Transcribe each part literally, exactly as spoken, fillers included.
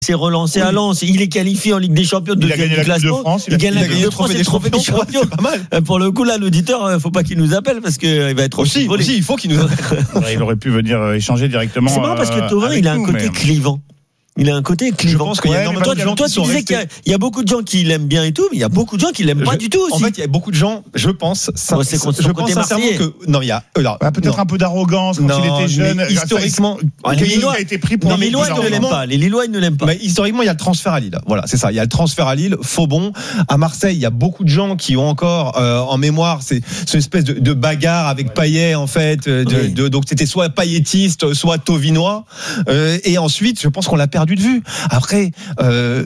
s'est relancé oui. à Lens. Il est qualifié en Ligue des Champions de deuxième du classement. De France, il, il gagne la Ligue de France et le trophée des champions. C'est pas mal. Pour le coup, là, l'auditeur, faut pas qu'il nous appelle parce qu'il va être aussi. Aussi, il faut qu'il nous appelle. Il aurait pu venir échanger directement. C'est marrant parce que Thauvin, il a un côté clivant. Il a un côté clivant. Je pense qu'il y a énormément de gens toi, qui toi, tu disais qu'il y a, il y a beaucoup de gens qui l'aiment bien et tout, mais il y a beaucoup de gens qui l'aiment je, pas du tout aussi. En fait, il y a beaucoup de gens, je pense, ça, ouais, c'est je pense sincèrement que non, il y a alors, bah, peut-être non. un peu d'arrogance quand non, il était jeune. Historiquement, ah, les Lillois a été pris pour. Non, les Lillois ne l'aiment pas. Les Lillois ne l'aiment pas. Mais historiquement, il y a le transfert à Lille. Voilà, c'est ça. Il y a le transfert à Lille. Faux bon. À Marseille, il y a beaucoup de gens qui ont encore euh, en mémoire c'est cette espèce de, de bagarre avec ouais. Payet en fait. De, oui. de, donc c'était soit payetiste, soit tauvinois. Euh, et ensuite, je pense qu'on l'a perdu de vue. Après, euh,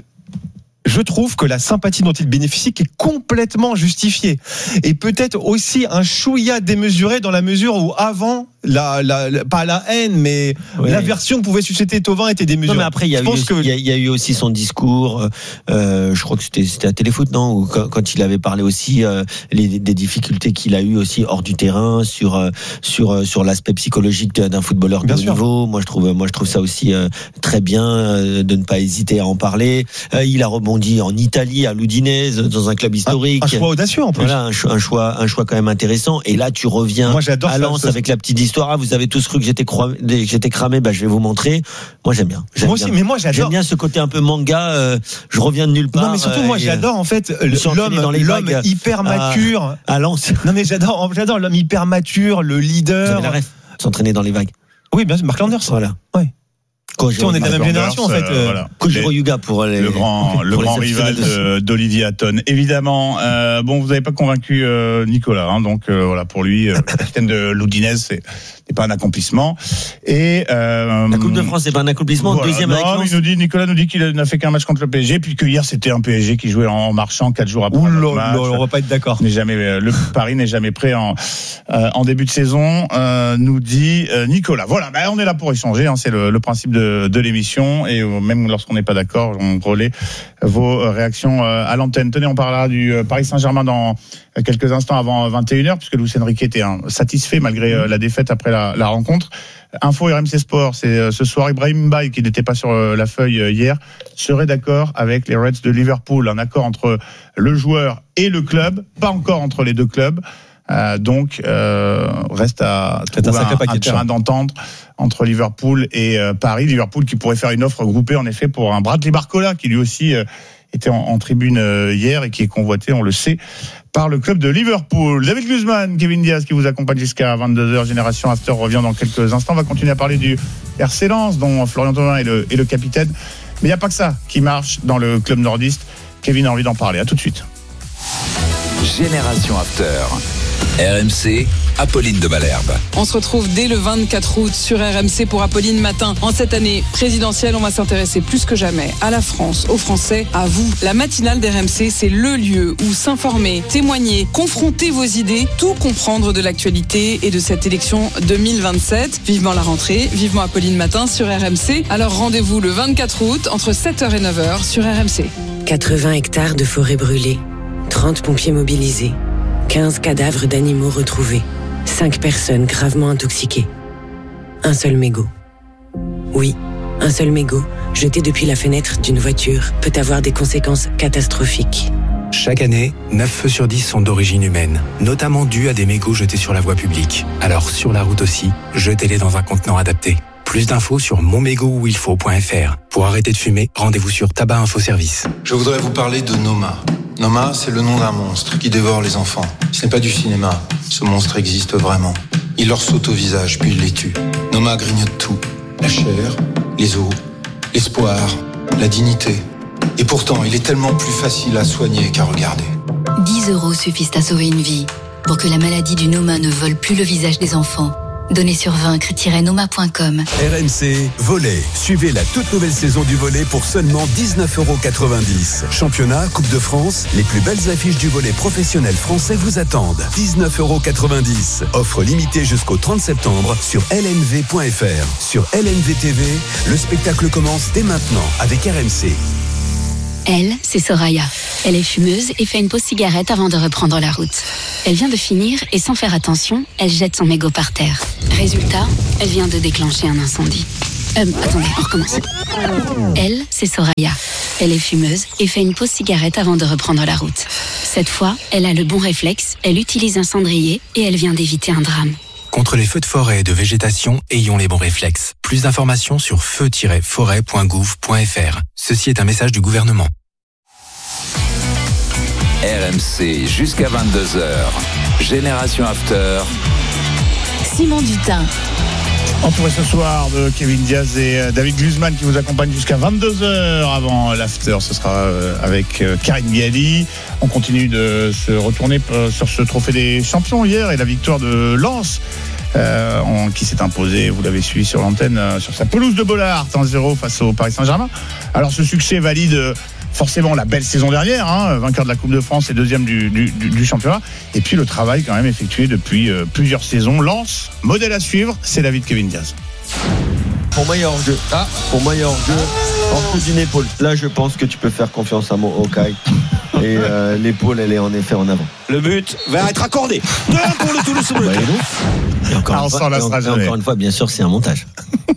je trouve que la sympathie dont il bénéficie est complètement justifiée. Et peut-être aussi un chouïa démesuré dans la mesure où avant, la, la, la, pas la haine, mais oui. l'aversion que pouvait susciter Thauvin était démesurée. Non, mais après, il y a, eu, que... il y a, il y a eu aussi son discours, euh, je crois que c'était, c'était à Téléfoot, non, où, quand, quand il avait parlé aussi euh, les, des difficultés qu'il a eues aussi hors du terrain, sur, euh, sur, sur l'aspect psychologique d'un footballeur de haut niveau. Moi, je trouve, moi, je trouve ça aussi euh, très bien euh, de ne pas hésiter à en parler. Euh, il a rebondi en Italie, à l'Udinese, dans un club historique. Un, un choix audacieux, en plus. Voilà, un, un choix, un choix quand même intéressant. Et là, tu reviens moi, à Lens ça, ça... avec la petite histoire. Ah, vous avez tous cru que j'étais, cramé, que j'étais cramé, bah, je vais vous montrer. Moi, j'aime bien. J'aime moi aussi, bien. mais moi, j'adore. J'aime bien ce côté un peu manga, euh, je reviens de nulle part. Non, mais surtout, euh, moi, j'adore, en fait, l'homme, dans les l'homme hyper mature. À, à Lens. Non, mais j'adore, j'adore l'homme hyper mature, le leader. Vous avez la ref, s'entraîner dans les vagues. Oui, bien sûr, Mark Landers. Voilà. Ouais. Kojiro, on est de la même génération en fait. Euh, voilà. Kojiro Yuga pour les, le grand, le grand rival de, d'Olivier Hatton. Évidemment, euh, bon, vous n'avez pas convaincu euh, Nicolas, hein, donc euh, voilà, pour lui, euh, capitaine de l'Udinese, c'est n'est pas un accomplissement. Et euh, la Coupe de France, c'est pas un accomplissement. Voilà. Deuxième non, avec Lens. Il nous dit, Nicolas nous dit qu'il n'a fait qu'un match contre le P S G, puis que hier c'était un P S G qui jouait en marchant quatre jours après. Ouh là là, on va pas être d'accord. N'est jamais le Paris n'est jamais prêt en euh, en début de saison, euh, nous dit euh, Nicolas. Voilà, ben on est là pour échanger, hein, c'est le, le principe de, de l'émission, et euh, même lorsqu'on n'est pas d'accord, on relaie vos réactions euh, à l'antenne. Tenez, on parlera du euh, Paris Saint-Germain dans quelques instants avant vingt et une heures, puisque Luis Enrique était hein, satisfait malgré euh, la défaite après la, la rencontre. Info R M C Sport, c'est euh, ce soir Ibrahim Mbaye, qui n'était pas sur euh, la feuille euh, hier, serait d'accord avec les Reds de Liverpool. Un accord entre le joueur et le club, pas encore entre les deux clubs. Euh, donc euh, reste à trouver un, un, un terrain d'entente entre Liverpool et euh, Paris. Liverpool qui pourrait faire une offre groupée en effet pour un Bradley Barcola qui lui aussi euh, était en, en tribune euh, hier et qui est convoité, on le sait, par le club de Liverpool. David Guzman, Kevin Diaz qui vous accompagne jusqu'à vingt-deux heures. Génération After revient dans quelques instants. On va continuer à parler du R C Lens dont Florian Thauvin est le, est le capitaine. Mais il n'y a pas que ça qui marche dans le club nordiste. Kevin a envie d'en parler. À tout de suite. Génération After. R M C, Apolline de Malherbe. On se retrouve dès le vingt-quatre août sur R M C pour Apolline Matin. En cette année présidentielle, on va s'intéresser plus que jamais à la France, aux Français, à vous. La matinale d'R M C, c'est le lieu où s'informer, témoigner, confronter vos idées, tout comprendre de l'actualité et de cette élection deux mille vingt-sept. Vivement la rentrée, vivement Apolline Matin sur R M C. Alors rendez-vous le vingt-quatre août entre sept heures et neuf heures sur R M C. quatre-vingts hectares de forêt brûlée, trente pompiers mobilisés. quinze cadavres d'animaux retrouvés, cinq personnes gravement intoxiquées. Un seul mégot. Oui, un seul mégot, jeté depuis la fenêtre d'une voiture, peut avoir des conséquences catastrophiques. Chaque année, neuf feux sur dix sont d'origine humaine, notamment dus à des mégots jetés sur la voie publique. Alors sur la route aussi, jetez-les dans un contenant adapté. Plus d'infos sur mon mégot où il faut point f r. Pour arrêter de fumer, rendez-vous sur Tabac Info Service. Je voudrais vous parler de Noma. Noma, c'est le nom d'un monstre qui dévore les enfants. Ce n'est pas du cinéma. Ce monstre existe vraiment. Il leur saute au visage, puis il les tue. Noma grignote tout. La chair, les os, l'espoir, la dignité. Et pourtant, il est tellement plus facile à soigner qu'à regarder. dix euros suffisent à sauver une vie. Pour que la maladie du Noma ne vole plus le visage des enfants. Donnez sur vaincre tiret noma point com. R M C, volley. Suivez la toute nouvelle saison du volley pour seulement dix-neuf euros quatre-vingt-dix. Championnat, Coupe de France, les plus belles affiches du volley professionnel français vous attendent. dix-neuf euros quatre-vingt-dix. Offre limitée jusqu'au trente septembre sur L N V point F R. Sur L N V T V, le spectacle commence dès maintenant avec R M C. Elle, c'est Soraya. Elle est fumeuse et fait une pause cigarette avant de reprendre la route. Elle vient de finir et sans faire attention, elle jette son mégot par terre. Résultat, elle vient de déclencher un incendie. Euh, attendez, on recommence. Elle, c'est Soraya. Elle est fumeuse et fait une pause cigarette avant de reprendre la route. Cette fois, elle a le bon réflexe, elle utilise un cendrier et elle vient d'éviter un drame. Contre les feux de forêt et de végétation, ayons les bons réflexes. Plus d'informations sur feu tiret forêt point gouv point f r. Ceci est un message du gouvernement. R M C jusqu'à vingt-deux heures. Génération After. Simon Dutin. Entouré ce soir de Kevin Diaz et David Glusman qui vous accompagnent jusqu'à vingt-deux heures avant l'after. Ce sera avec Karine Viali. On continue de se retourner sur ce trophée des champions hier et la victoire de Lens. Euh, on, qui s'est imposé, vous l'avez suivi sur l'antenne, euh, sur sa pelouse de Bollard, un zéro face au Paris Saint-Germain. Alors ce succès valide euh, forcément la belle saison dernière, hein, vainqueur de la Coupe de France et deuxième du, du, du, du championnat. Et puis le travail quand même effectué depuis euh, plusieurs saisons. Lens, modèle à suivre, c'est l'avis de Kevin Diaz. Pour moi, il y a hors-jeu. Ah, pour moi, il y a hors-jeu. Hors-jeu d'une épaule. Là, je pense que tu peux faire confiance à mon Hawkeye. Et euh, l'épaule, elle est en effet en avant. Le but va être accordé. deux un pour le Toulouse Bleu. Et encore, ah, une on fois, s'en lassera et jamais. encore une fois, bien sûr, c'est un montage.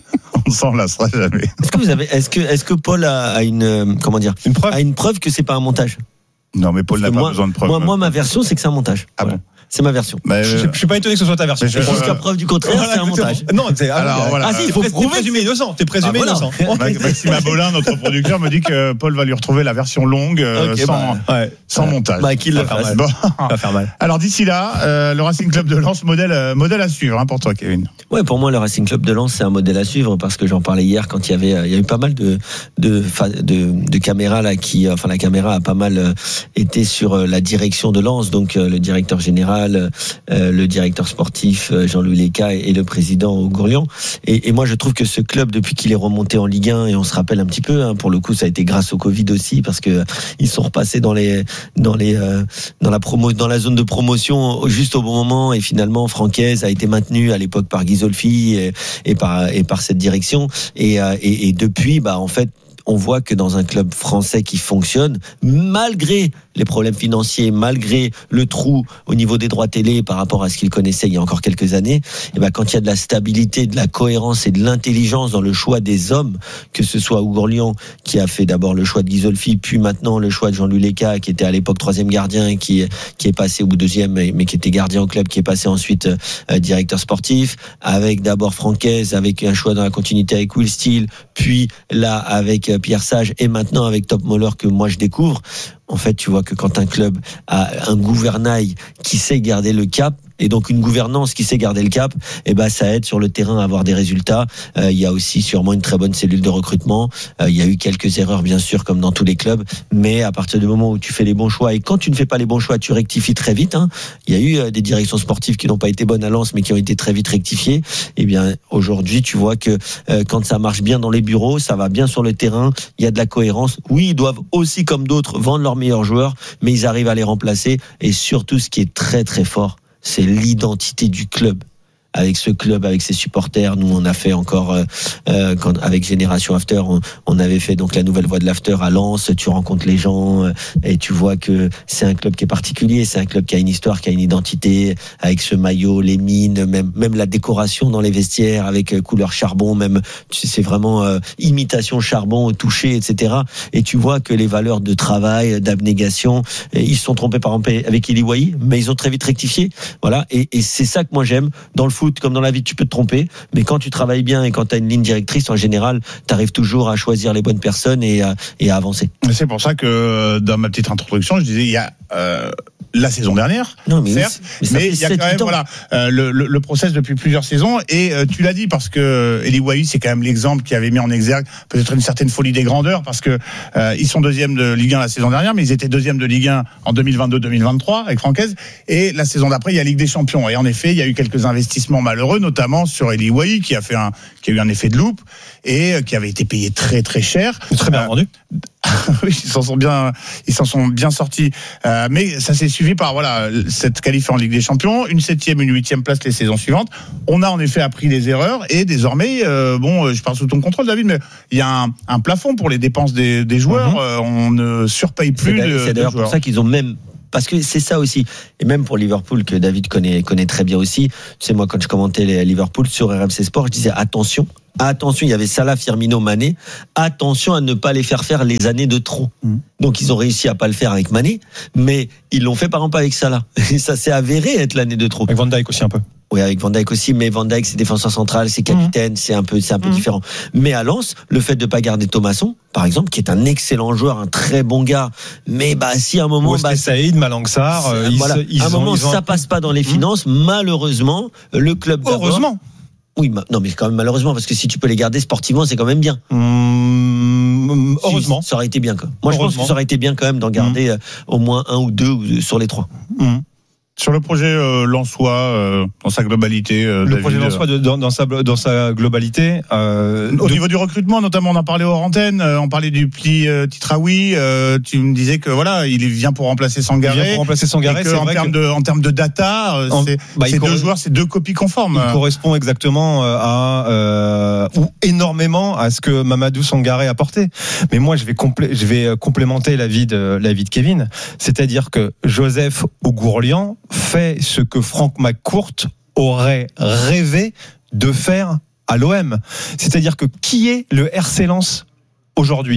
On s'en lassera jamais. Est-ce que vous avez, est-ce que, est-ce que Paul a, a une, euh, comment dire, Une preuve a une preuve que c'est pas un montage? Non, mais Paul n'a pas moi, besoin de preuves. Moi, moi, ma version, c'est que c'est un montage. Ah voilà. bon? C'est ma version. Bah, je, euh... je suis pas étonné que ce soit ta version. Je, Jusqu'à preuve du contraire, voilà, c'est un montage. Non, c'est, alors, ah, voilà. Ah si, il faut t'es prouver. présumé innocent. T'es présumé Ah, voilà. innocent. Maxime Abolin, notre producteur, me dit que Paul va lui retrouver la version longue, euh, Okay, sans, bah, ouais. sans ouais. montage. Bah, qu'il le fasse. Bon. Ça va faire mal. Alors d'ici là, euh, le Racing Club de Lens, modèle, euh, modèle à suivre hein, pour toi, Kevin. Ouais, pour moi, le Racing Club de Lens, c'est un modèle à suivre parce que j'en parlais hier quand il y avait, il y a eu pas mal de de de, de caméras là qui, enfin la caméra a pas mal été sur la direction de Lens, donc le directeur général, euh, le directeur sportif Jean-Louis Leca et le président Gourlian. Et, et moi, je trouve que ce club, depuis qu'il est remonté en Ligue un, et on se rappelle un petit peu, hein, pour le coup, ça a été grâce au Covid aussi parce que ils sont repassés dans les dans les euh, dans la promo dans la zone de promotion juste au bon moment et finalement Francaise a été maintenu à l'époque par Ghisolfi et, et par et par cette direction et, et et depuis bah en fait on voit que dans un club français qui fonctionne, malgré les problèmes financiers, malgré le trou au niveau des droits télé par rapport à ce qu'il connaissait il y a encore quelques années, et ben quand il y a de la stabilité, de la cohérence et de l'intelligence dans le choix des hommes, que ce soit Gourlian qui a fait d'abord le choix de Ghisolfi, puis maintenant le choix de Jean-Louis Leca qui était à l'époque troisième gardien, qui qui est passé ou deuxième, mais qui était gardien au club, qui est passé ensuite euh, directeur sportif, avec d'abord Francaise, avec un choix dans la continuité avec Will Steele, puis là avec Pierre Sage et maintenant avec Top Moller que moi je découvre. En fait, tu vois que quand un club a un gouvernail qui sait garder le cap, et donc une gouvernance qui sait garder le cap, et ben ça aide sur le terrain à avoir des résultats. Euh, il y a aussi sûrement une très bonne cellule de recrutement. Euh, il y a eu quelques erreurs bien sûr comme dans tous les clubs, mais à partir du moment où tu fais les bons choix et quand tu ne fais pas les bons choix, tu rectifies très vite. Hein. Il y a eu euh, des directions sportives qui n'ont pas été bonnes à Lens, mais qui ont été très vite rectifiées. Et bien aujourd'hui, tu vois que euh, quand ça marche bien dans les bureaux, ça va bien sur le terrain. Il y a de la cohérence. Oui, ils doivent aussi comme d'autres vendre leurs meilleurs joueurs, mais ils arrivent à les remplacer. Et surtout, ce qui est très très fort, c'est l'identité du club. Avec ce club, avec ses supporters, nous on a fait encore euh, euh, quand, avec Génération After, on, on avait fait donc la nouvelle voie de l'After à Lens. Tu rencontres les gens euh, et tu vois que c'est un club qui est particulier, c'est un club qui a une histoire, qui a une identité, avec ce maillot, les mines, même même la décoration dans les vestiaires avec euh, couleur charbon, même c'est vraiment euh, imitation charbon au toucher, et cetera. Et tu vois que les valeurs de travail, d'abnégation, ils se sont trompés par exemple avec Eli Wahi, mais ils ont très vite rectifié. Voilà, et, et c'est ça que moi j'aime dans le foot. Comme dans la vie, tu peux te tromper, mais quand tu travailles bien et quand tu as une ligne directrice, en général, tu arrives toujours à choisir les bonnes personnes et à, et à avancer. C'est pour ça que dans ma petite introduction, je disais il y a euh, la saison dernière, non, mais certes, mais, mais il y a quand même voilà euh, le, le, le process depuis plusieurs saisons et euh, tu l'as dit parce que Eli Wahi c'est quand même l'exemple qui avait mis en exergue peut-être une certaine folie des grandeurs parce que euh, ils sont deuxième de Ligue un la saison dernière, mais ils étaient deuxième de Ligue un en deux mille vingt-deux deux mille vingt-trois avec Francaise et la saison d'après il y a Ligue des Champions et en effet il y a eu quelques investissements malheureux, notamment sur Eli Wahi qui a fait un qui a eu un effet de loupe et qui avait été payé très très cher. Très bien vendu. Oui, ils s'en sont bien, ils s'en sont bien sortis. Euh, mais ça s'est suivi par voilà cette qualif en Ligue des Champions, une septième, une huitième place les saisons suivantes. On a en effet appris des erreurs et désormais, euh, bon, je parle sous ton contrôle, David, mais il y a un, un plafond pour les dépenses des, des joueurs. Mm-hmm. Euh, on ne surpaye plus. C'est, de, c'est d'ailleurs pour ça qu'ils ont même. Parce que c'est ça aussi, et même pour Liverpool que David connaît connaît très bien aussi. Tu sais, moi quand je commentais les Liverpool sur R M C Sport, je disais attention, attention, il y avait Salah, Firmino, Mané, attention à ne pas les faire faire les années de trop. Mmh. Donc ils ont réussi à pas le faire avec Mané, mais ils l'ont fait par exemple avec Salah. Et ça s'est avéré être l'année de trop. Avec Van Dijk aussi un peu. Oui, avec Van Dijk aussi, mais Van Dijk c'est défenseur central, c'est capitaine, mmh. c'est un peu, c'est un peu mmh. différent. Mais à Lens, le fait de pas garder Thomasson, par exemple, qui est un excellent joueur, un très bon gars, mais bah si à un moment, bah Saïd, Malang Sarr, euh, voilà, ils, à un ils moment ont, ça ont... passe pas dans les finances, mmh. malheureusement, le club. Heureusement. D'abord, oui, non, mais quand même malheureusement, parce que si tu peux les garder sportivement, c'est quand même bien. Mmh, heureusement, si, ça aurait été bien. Quoi. Moi, je pense que ça aurait été bien quand même d'en garder mmh. euh, au moins un ou deux sur les trois. Mmh. Sur le projet euh, Lensois, euh, dans sa globalité, euh, le David, projet Lensois de, dans, dans sa dans sa globalité. Euh, au de... niveau du recrutement, notamment, on en parlait hors antenne. Euh, on parlait du pli euh, Titraoui. Euh, tu me disais que voilà, il vient pour remplacer Sangaré. Il vient pour remplacer Sangaré. C'est en termes que... de en termes de data, euh, en, c'est, bah, c'est deux corre... joueurs, c'est deux copies conformes. Il correspond exactement à euh, ou énormément à ce que Mamadou Sangaré a apporté. Mais moi, je vais complé- je vais complémenter l'avis de l'avis de Kevin, c'est-à-dire que Joseph Ogourlian fait ce que Franck McCourt aurait rêvé de faire à l'O M. C'est-à-dire que qui est le R C Lens aujourd'hui ?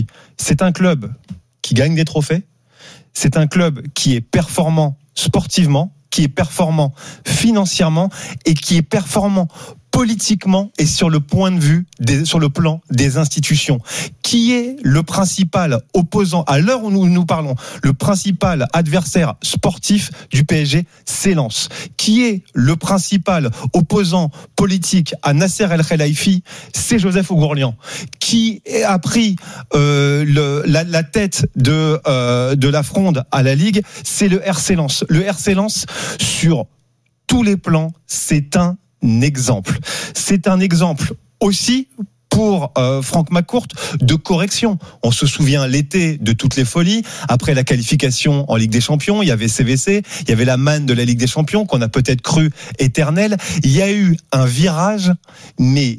C'est un club qui gagne des trophées, c'est un club qui est performant sportivement, qui est performant financièrement et qui est performant politiquement et sur le point de vue des, sur le plan des institutions. Qui est le principal opposant à l'heure où nous nous parlons, le principal adversaire sportif du P S G, c'est Lens. Qui est le principal opposant politique à Nasser El Khelaifi, c'est Joseph Ogourlian. Qui a pris euh, le, la, la tête de euh, de la fronde à la Ligue, c'est le R C Lens. Le R C Lens sur tous les plans, c'est un exemple. C'est un exemple aussi pour euh, Franck McCourt de correction. On se souvient l'été de toutes les folies. Après la qualification en Ligue des Champions, il y avait C V C, il y avait la manne de la Ligue des Champions qu'on a peut-être cru éternelle. Il y a eu un virage, mais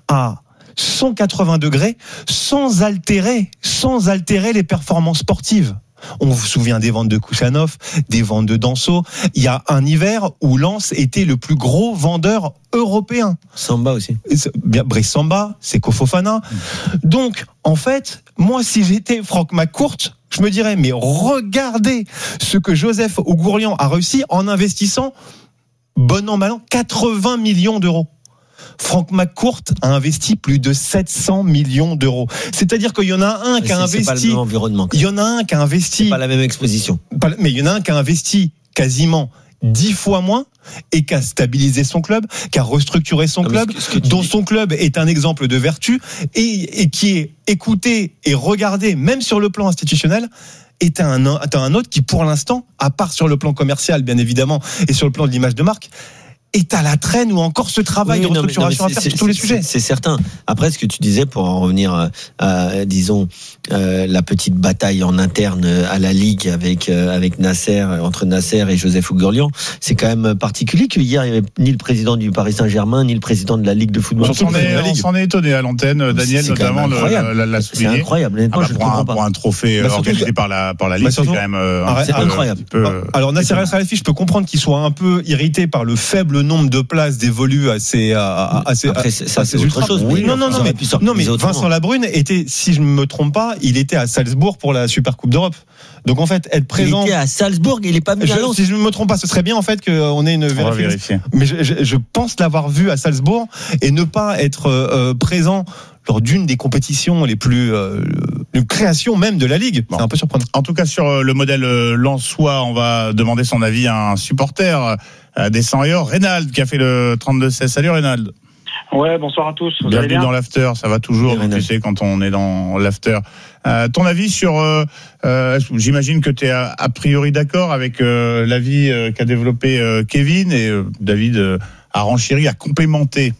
à cent quatre-vingts degrés, sans altérer, sans altérer les performances sportives. On se souvient des ventes de Kouchanov, des ventes de Danso. Il y a un hiver où Lens était le plus gros vendeur européen. Samba aussi. Bien, Brice Samba, c'est Kofofana. Donc, en fait, moi, si j'étais Franck McCourt, je me dirais, mais regardez ce que Joseph Ogourlian a réussi en investissant, bon an, mal an, quatre-vingts millions d'euros. Franck McCourt a investi plus de sept cents millions d'euros. C'est-à-dire qu'il y en a un qui a investi. C'est pas le même environnement. Il y en a un qui a investi. C'est pas la même exposition. Mais il y en a un qui a investi quasiment dix fois moins et qui a stabilisé son club, qui a restructuré son non, club, ce que, ce que dont dis. Son club est un exemple de vertu et, et qui est écouté et regardé, même sur le plan institutionnel. Est un, est un autre qui, pour l'instant, à part sur le plan commercial, bien évidemment, et sur le plan de l'image de marque, est à la traîne ou encore ce travail oui, de restructuration à faire sur tous les sujets. C'est, c'est certain. Après, ce que tu disais, pour en revenir à, à disons, euh, la petite bataille en interne à la Ligue avec, euh, avec Nasser, entre Nasser et Joseph Ogourlian, c'est quand même particulier que hier, il n'y avait ni le président du Paris Saint-Germain, ni le président de la Ligue de football. On s'en est, on s'en est étonné à l'antenne, Daniel, c'est notamment, le, l'a, l'a souligné. C'est incroyable. Ah bah, je pour, un, pour un trophée bah, organisé par la, par la Ligue, bah, surtout, c'est quand même euh, un c'est peu, incroyable. Peu, Alors, Nasser El Khelaifi, je peux comprendre qu'il soit un peu irrité par le faible nombre de places dévolues à ces, à, à ces, Après, ça, c'est autre chose. Oui, non, non, non, mais, non, mais Vincent Labrune était, si je ne me trompe pas, il était à Salzbourg pour la Super Coupe d'Europe. Donc en fait, être présent. Il était à Salzbourg, il est pas venu à Lens. Si je ne me trompe pas, ce serait bien en fait qu'on ait une vérification. Mais je, je, je pense l'avoir vu à Salzbourg et ne pas être euh, présent lors d'une des compétitions les plus euh, une création même de la Ligue. Bon. C'est un peu surprenant. En tout cas, sur le modèle lensois, on va demander son avis à un supporter euh, des cent et or, Reynald, qui a fait le trente-deux seize. Salut Reynald. Ouais, bonsoir à tous. Vous Bienvenue allez bien dans l'after, ça va toujours, donc, tu sais, quand on est dans l'after. Euh, ton avis sur, euh, euh, j'imagine que tu es a, a priori d'accord avec euh, l'avis euh, qu'a développé euh, Kevin et euh, David euh, a renchéri, a complémenté.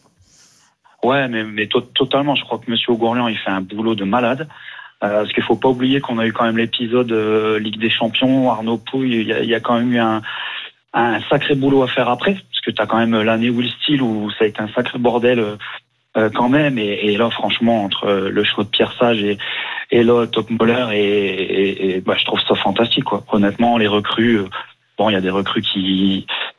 Ouais, mais, mais to- totalement. Je crois que Monsieur Ogourlian, il fait un boulot de malade. Euh, parce qu'il faut pas oublier qu'on a eu quand même l'épisode euh, Ligue des Champions, Arnaud Pouille. Il y a, il y a quand même eu un, un sacré boulot à faire après, parce que t'as quand même l'année Will Steele où ça a été un sacré bordel euh, quand même. Et, et là, franchement, entre le choix de Pierre Sage et, et là, Top Moller, et, et, et bah, je trouve ça fantastique, quoi. Honnêtement, les recrues, euh, bon, il y a des recrues qui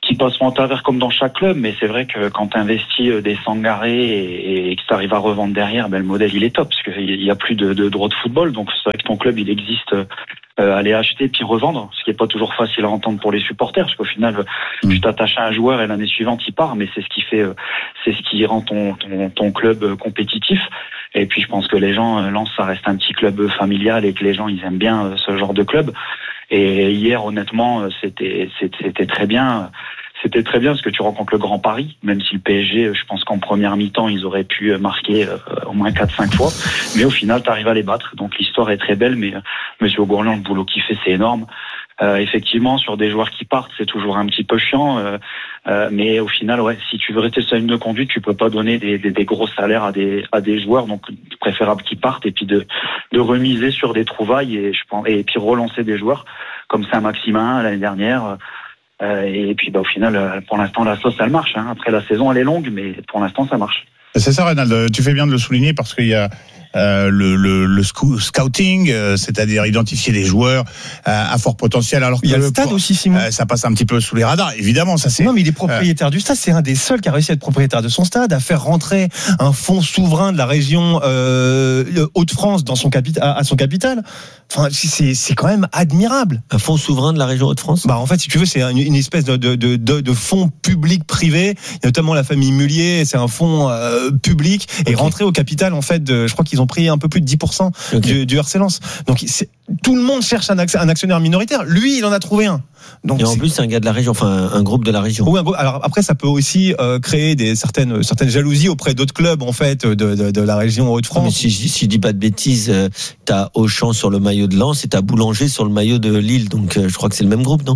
qui passeront en travers comme dans chaque club, mais c'est vrai que quand tu investis des Sangaré et, et que tu arrives à revendre derrière, ben le modèle il est top, parce qu'il n'y a plus de, de droits de football, donc c'est vrai que ton club il existe, euh, aller acheter puis revendre, ce qui est pas toujours facile à entendre pour les supporters, parce qu'au final mmh. tu t'attaches à un joueur et l'année suivante il part, mais c'est ce qui fait, euh, c'est ce qui rend ton, ton, ton club compétitif. Et puis je pense que les gens, Lens ça reste un petit club familial et que les gens ils aiment bien ce genre de club. Et hier, honnêtement, c'était, c'était, c'était très bien. C'était très bien parce que tu rencontres le Grand Paris, même si le P S G, je pense qu'en première mi-temps, ils auraient pu marquer euh, au moins quatre cinq fois. Mais au final, tu arrives à les battre. Donc l'histoire est très belle, mais euh, Monsieur Gourlian, le boulot qu'il fait, c'est énorme. Euh, effectivement, sur des joueurs qui partent, c'est toujours un petit peu chiant. Euh, euh, mais au final, ouais, si tu veux rester sur une ligne de conduite, tu peux pas donner des, des, des gros salaires à des, à des joueurs. Donc, préférable qu'ils partent et puis de, de remiser sur des trouvailles et je pense, et puis relancer des joueurs comme Saint-Maximin l'année dernière. Euh, et puis, bah, au final, pour l'instant, la sauce, elle marche. Hein. Après, la saison, elle est longue, mais pour l'instant, ça marche. C'est ça, Reynald. Tu fais bien de le souligner parce qu'il y a euh, le, le, le scouting, euh, c'est-à-dire identifier des joueurs euh, à fort potentiel. Alors il y a le stade pour, aussi, Simon. Euh, ça passe un petit peu sous les radars. Évidemment, ça c'est. Non, mais il est propriétaire euh, du stade. C'est un des seuls qui a réussi à être propriétaire de son stade, à faire rentrer un fonds souverain de la région euh, Hauts-de-France dans son capi- à, à son capital. Enfin, c'est, c'est quand même admirable. Un fonds souverain de la région Hauts-de-France. Bah, en fait, si tu veux, c'est une, une espèce de, de, de, de, de fonds public-privé. Il y a notamment la famille Mullier. C'est un fonds euh, public et okay. rentré au capital. En fait, de, je crois qu'ils ont pris un peu plus de dix pour cent okay. du, du R C Lens. Donc, c'est, tout le monde cherche un, un actionnaire minoritaire. Lui, il en a trouvé un. Donc, et en c'est... plus, c'est un gars de la région, enfin un groupe de la région. Oui, alors après, ça peut aussi euh, créer des certaines certaines jalousies auprès d'autres clubs en fait de de, de la région Hauts-de-France. Mais si, si, si je dis pas de bêtises, euh, t'as Auchan sur le maillot de Lens et t'as Boulanger sur le maillot de Lille, donc euh, je crois que c'est le même groupe, non?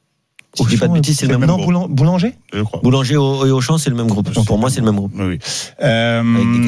Si je dis pas de bêtises, c'est, c'est le même, même groupe. Non, Boulanger. Je crois. Boulanger et Auchan, c'est le même groupe. Pour moi, c'est le même groupe. Oui. Euh,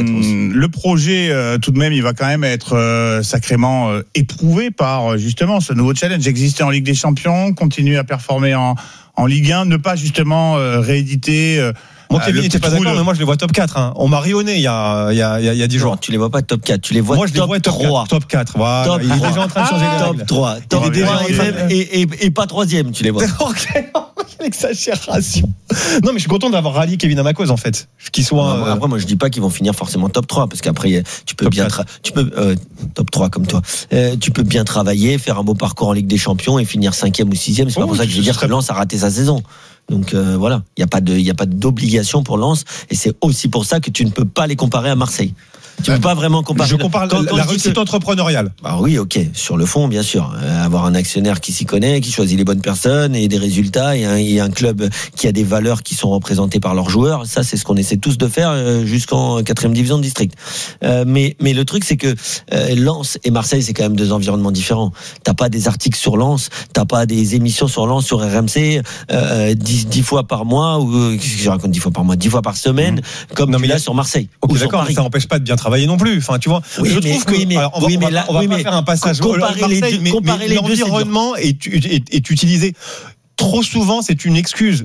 le projet, euh, tout de même, il va quand même être euh, sacrément euh, éprouvé par justement ce nouveau challenge. Exister en Ligue des Champions, continuer à performer en, en Ligue un, ne pas justement euh, rééditer. Euh, Moi, Kevin n'était pas d'accord, de... mais moi, je les vois top quatre. Hein. On m'a rionné il y a, il y a, il y a dix jours. Non, tu les vois pas top quatre, tu les vois moi, je top les vois top trois. quatre, top quatre, voilà. Top il est déjà en train de changer ah, les top règles. trois. Top il est trois déjà et, et, et, et pas troisième, tu les vois. Quelle exagération. Non, mais je suis content d'avoir rallié Kevin à ma cause, en fait. Qu'il soit. Non, euh... Après, moi, je dis pas qu'ils vont finir forcément top trois, parce qu'après, tu peux top bien, tra- tu peux, euh, top trois comme toi. Euh, tu peux bien travailler, faire un beau parcours en Ligue des Champions et finir cinquième ou sixième. C'est oh, pas pour ça que je veux dire que Lens a raté sa saison. Donc euh, voilà, il y a pas de, il y a pas d'obligation pour Lens, et c'est aussi pour ça que tu ne peux pas les comparer à Marseille. Tu ne peux pas vraiment comparer. Je compare quand, quand la réussite que... entrepreneuriale. Ah oui, ok. Sur le fond, bien sûr. Euh, avoir un actionnaire qui s'y connaît, qui choisit les bonnes personnes et des résultats, et un, et un club qui a des valeurs qui sont représentées par leurs joueurs. Ça, c'est ce qu'on essaie tous de faire euh, jusqu'en quatrième division de district. Euh, mais, mais le truc, c'est que euh, Lens et Marseille, c'est quand même deux environnements différents. T'as pas des articles sur Lens, t'as pas des émissions sur Lens sur R M C euh, dix, dix fois par mois ou qu'est-ce que je raconte dix fois par mois, dix fois par semaine, mmh. comme non, tu l'as sur Marseille. Ok, d'accord, mais ça n'empêche pas de bien travailler non plus. Enfin, tu vois, oui, je mais, trouve que oui, mais, alors, on va, oui, on va, mais là, on va oui, pas mais faire un passage comparer Marseille, les deux, mais, comparer mais les l'environnement deux, est, est, est utilisé trop souvent. C'est une excuse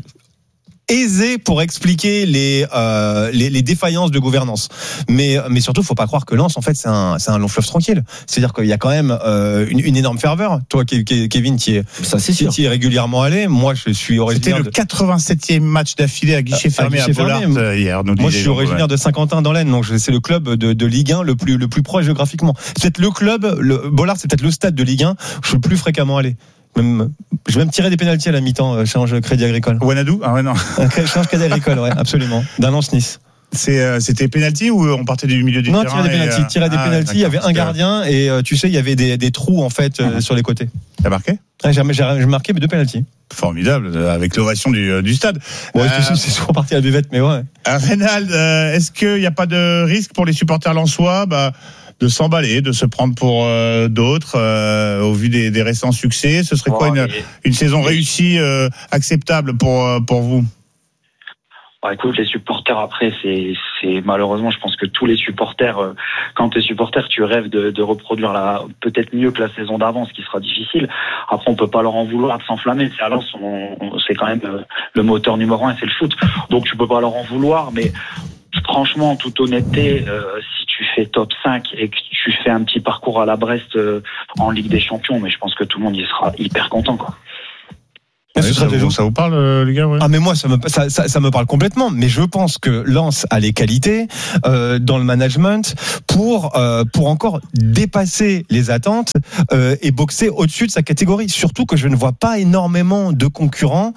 aisé pour expliquer les, euh, les les défaillances de gouvernance, mais mais surtout faut pas croire que Lens en fait c'est un c'est un long fleuve tranquille. C'est-à-dire qu'il y a quand même euh, une, une énorme ferveur. Toi Kevin qui est ça c'est sûr, qui est régulièrement allé. Moi je suis originaire. C'était le quatre-vingt-septième match d'affilée à guichet fermé à, à Bollard hier. Moi je suis originaire de Saint-Quentin dans l'Aisne, donc c'est le club de, de Ligue un le plus le plus proche géographiquement. C'est peut-être le club, le Bollard c'est peut-être le stade de Ligue un où je suis le plus fréquemment allé. Même, je vais même tirer des pénaltys à la mi-temps, change Crédit Agricole. Wanadou? Ah ouais, non. Change Crédit Agricole, ouais, absolument. D'un Lens-Nice. C'est, euh, c'était pénalty ou on partait du milieu du non, terrain? Non, tirer des pénaltys. Tirer des ah, pénaltys. Il y avait un gardien et euh, tu sais, il y avait des, des trous en fait euh, mmh. sur les côtés. T'as marqué? Ouais, j'ai, j'ai, j'ai marqué mes deux pénaltys. Formidable, avec l'ovation du, du stade. Ouais, euh, c'est, c'est souvent parti à la buvette, mais ouais. Euh, Reynald, euh, est-ce qu'il n'y a pas de risque pour les supporters lensois bah, de s'emballer, de se prendre pour euh, d'autres euh, au vu des, des récents succès? Ce serait quoi oh, une, et, une saison et, réussie, euh, acceptable pour, pour vous? Bah, écoute, les supporters après, c'est, c'est malheureusement, je pense que tous les supporters, euh, quand t'es supporter, tu rêves de, de reproduire la, peut-être mieux que la saison d'avant, ce qui sera difficile. Après, on peut pas leur en vouloir de s'enflammer. C'est à Lens, on, on, c'est quand même euh, le moteur numéro un, c'est le foot. Donc tu peux pas leur en vouloir, mais franchement, en toute honnêteté, euh, si tu fais top cinq et que tu fais un petit parcours à la Brest euh, en Ligue des Champions, mais je pense que tout le monde y sera hyper content, quoi. Ah oui, ça, vous, ça vous parle, les gars, ouais. Ah mais moi ça me ça, ça, ça me parle complètement. Mais je pense que Lens a les qualités euh, dans le management pour euh, pour encore dépasser les attentes euh, et boxer au-dessus de sa catégorie. Surtout que je ne vois pas énormément de concurrents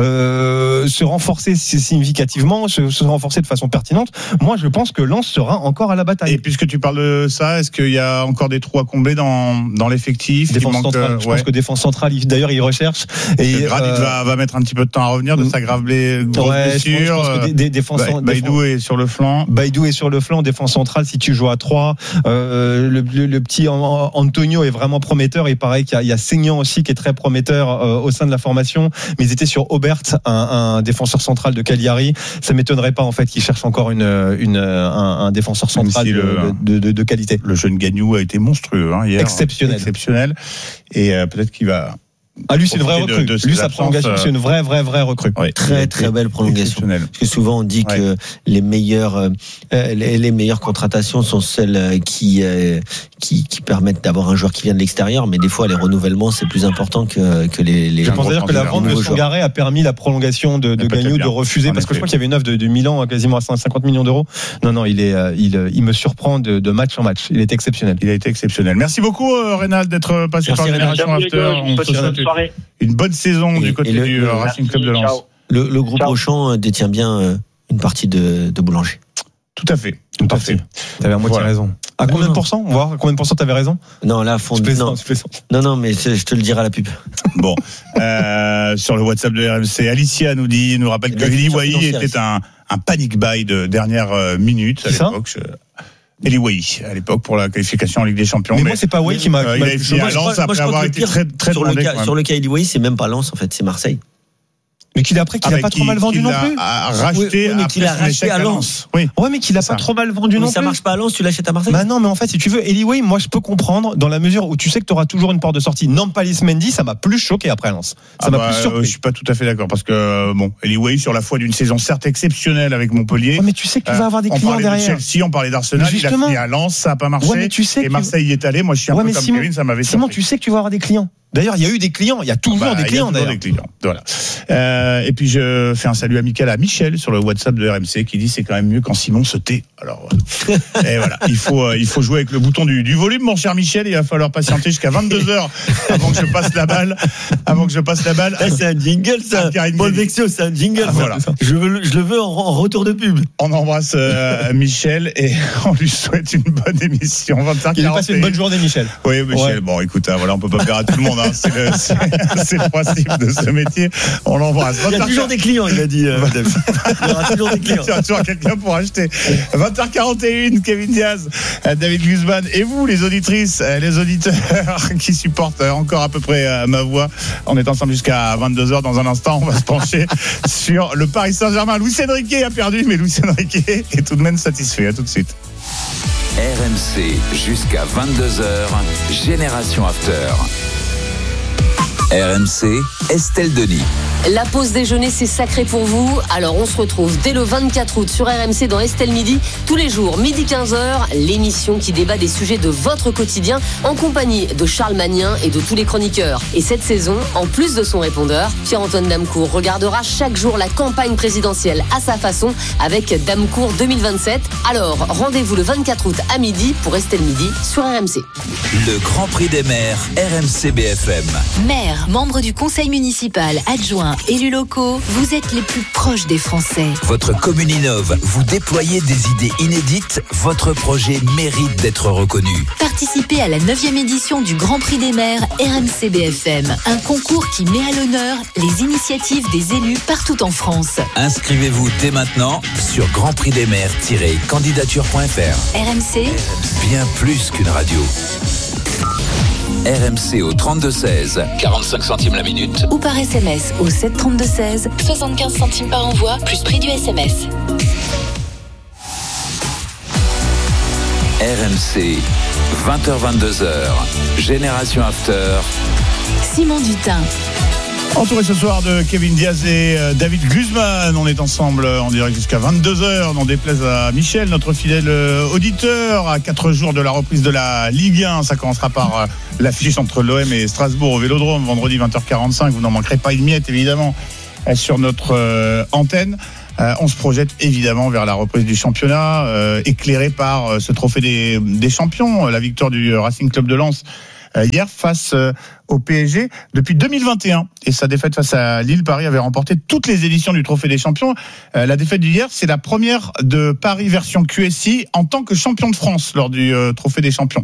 euh, se renforcer significativement, se, se renforcer de façon pertinente. Moi je pense que Lens sera encore à la bataille. Et puisque tu parles de ça, est-ce qu'il y a encore des trous à combler dans dans l'effectif? Défense manque, centrale. euh, je ouais. pense que défense centrale. D'ailleurs il recherche. Et Gradit euh, va, va mettre un petit peu de temps à revenir de sa grave blé, grosse ouais, blessure. Je pense, je pense que des, des défenses, bah, Baïdou est sur le flanc. Baïdou est sur le flanc, défense centrale. Si tu joues à trois, euh, le, le, le petit Antonio est vraiment prometteur. Et pareil qu'il y a, il y a Seignan aussi qui est très prometteur euh, au sein de la formation. Mais ils étaient sur Aubert, un, un défenseur central de Cagliari. Ça m'étonnerait pas en fait qu'ils cherchent encore une, une un, un défenseur central si de, le, de, de, de qualité. Le jeune Gagnou a été monstrueux hein, hier. Exceptionnel. Exceptionnel. Et euh, peut-être qu'il va. Ah lui c'est une vraie recrue. De, de lui sa prolongation c'est une vraie vraie vraie recrue. Ouais, très très belle prolongation. Parce que souvent on dit ouais. que les meilleures euh, les, les meilleures contratations sont celles qui euh, qui, qui permettent d'avoir un joueur qui vient de l'extérieur, mais des fois les renouvellements c'est plus important que que les. les je pense dire que la vente de Sangaré a permis la prolongation de, de Gagnou de refuser parce que je crois qu'il y avait une offre de, de Milan quasiment à cinquante millions d'euros. Non non il est il il me surprend de, de match en match. Il est exceptionnel. Il a été exceptionnel. Merci beaucoup euh, Reynald d'être passé Merci, par Génération After. Une bonne saison et, du côté le, du Racing Club de Lens. Le, le groupe Ciao. Auchan détient bien une partie de, de Boulanger. Tout à fait. Tout à fait. T'avais à moitié voilà. raison. À combien de pourcents? On va voir à combien de pourcents t'avais raison? Non, là, fond, non. non, non, mais je te le dirai à la pub. Bon, euh, sur le WhatsApp de R M C, Alicia nous dit, nous rappelle que Eli Wahi était un, un panic buy de dernière minute à l'époque. Je... Eli Wahi à l'époque pour la qualification en Ligue des Champions. Mais, mais moi c'est pas Wahi qui m'a. Euh, il a fait à Lens après avoir été très très sur le cas sur le cas Eli Wahi, c'est même pas Lens en fait, c'est Marseille. Mais qu'il a après qu'il ah a pas qui, trop mal vendu non plus. A racheté oui, oui, mais qu'il a racheté à Lens. Oui. Ouais, mais qu'il a pas trop mal vendu non plus. Mais ça marche pas à Lens, tu l'achètes à Marseille. Bah non, mais en fait, si tu veux, Eli Wahi, moi je peux comprendre dans la mesure où tu sais que tu auras toujours une porte de sortie. Nampalis Mendy, ça m'a plus choqué après Lens. Ça ah m'a bah, plus surpris. Euh, je suis pas tout à fait d'accord parce que bon, Eli Wahi sur la foi d'une saison certes exceptionnelle avec Montpellier. Ouais, mais tu sais que tu vas avoir des clients derrière. On parlait de Chelsea, on parlait d'Arsenal, il a fini à Lens, ça a pas marché. Ouais, mais tu sais et Marseille y est allé. Moi, je suis un ouais, peu comme Simon, Kevin, ça m'avait Simon, tu sais que tu vas avoir des clients. D'ailleurs, il y a eu des clients, il y a toujours bah, des clients il y a toujours d'ailleurs. Des clients. Voilà. Euh, et puis je fais un salut amical à Michel sur le WhatsApp de R M C qui dit c'est quand même mieux quand Simon se tait. Alors et voilà, il faut euh, il faut jouer avec le bouton du, du volume, mon cher Michel. Il va falloir patienter jusqu'à vingt-deux heures avant que je passe la balle. Avant que je passe la balle. Là, c'est un jingle, ça. Paul Vexio, c'est un jingle. Ah, voilà. Je veux, je le veux en, en retour de pub. On embrasse euh, Michel et on lui souhaite une bonne émission. vingt heures quarante et un. Il a passé une bonne journée, Michel. Oui, Michel. Ouais. Bon, écoute, hein, voilà, on peut pas faire à tout le monde. Hein. C'est, le, c'est, c'est le principe de ce métier. On l'embrasse. Il y a toujours des clients, il a dit. Euh, il y aura toujours des clients. Il y aura toujours quelqu'un pour acheter. vingt heures quarante et un, Kevin Diaz, David Guzman et vous, les auditrices, les auditeurs qui supportent encore à peu près ma voix. On est ensemble jusqu'à vingt-deux heures. Dans un instant, on va se pencher sur le Paris Saint-Germain. Luis Enrique a perdu, mais Luis Enrique est tout de même satisfait. À tout de suite. R M C jusqu'à vingt-deux heures, Génération After. R M C, Estelle Denis. La pause déjeuner, c'est sacré pour vous. Alors, on se retrouve dès le vingt-quatre août sur R M C dans Estelle Midi. Tous les jours, midi quinze heures, l'émission qui débat des sujets de votre quotidien en compagnie de Charles Magnin et de tous les chroniqueurs. Et cette saison, en plus de son répondeur, Pierre-Antoine Damecourt regardera chaque jour la campagne présidentielle à sa façon avec Damecourt deux mille vingt-sept. Alors, rendez-vous le vingt-quatre août à midi pour Estelle Midi sur R M C. Le Grand Prix des maires, R M C B F M. Maire, membre du conseil municipal, adjoint, élus locaux, vous êtes les plus proches des Français. Votre commune innove, vous déployez des idées inédites, votre projet mérite d'être reconnu. Participez à la neuvième édition du Grand Prix des maires R M C B F M, un concours qui met à l'honneur les initiatives des élus partout en France. Inscrivez-vous dès maintenant sur grand prix des maires tiret candidature point f r. R M C, bien plus qu'une radio. R M C au trente-deux seize, quarante-cinq centimes la minute. Ou par S M S au sept trente-deux seize, soixante-quinze centimes par envoi, plus prix du S M S. R M C, vingt heures vingt-deux heures, Génération After. Simon Dutin. Entouré ce soir de Kevin Diaz et David Guzman, on est ensemble en direct jusqu'à vingt-deux heures, n'en déplaise à Michel, notre fidèle auditeur, à quatre jours de la reprise de la Ligue un. Ça commencera par l'affiche entre l'O M et Strasbourg au Vélodrome, vendredi vingt heures quarante-cinq. Vous n'en manquerez pas une miette, évidemment, sur notre antenne. On se projette évidemment vers la reprise du championnat, euh, éclairé par ce trophée des, des champions, la victoire du Racing Club de Lens hier face au P S G depuis deux mille vingt et un, et sa défaite face à Lille. Paris avait remporté toutes les éditions du Trophée des Champions. Euh, la défaite d'hier, c'est la première de Paris version Q S I en tant que champion de France lors du euh, Trophée des Champions.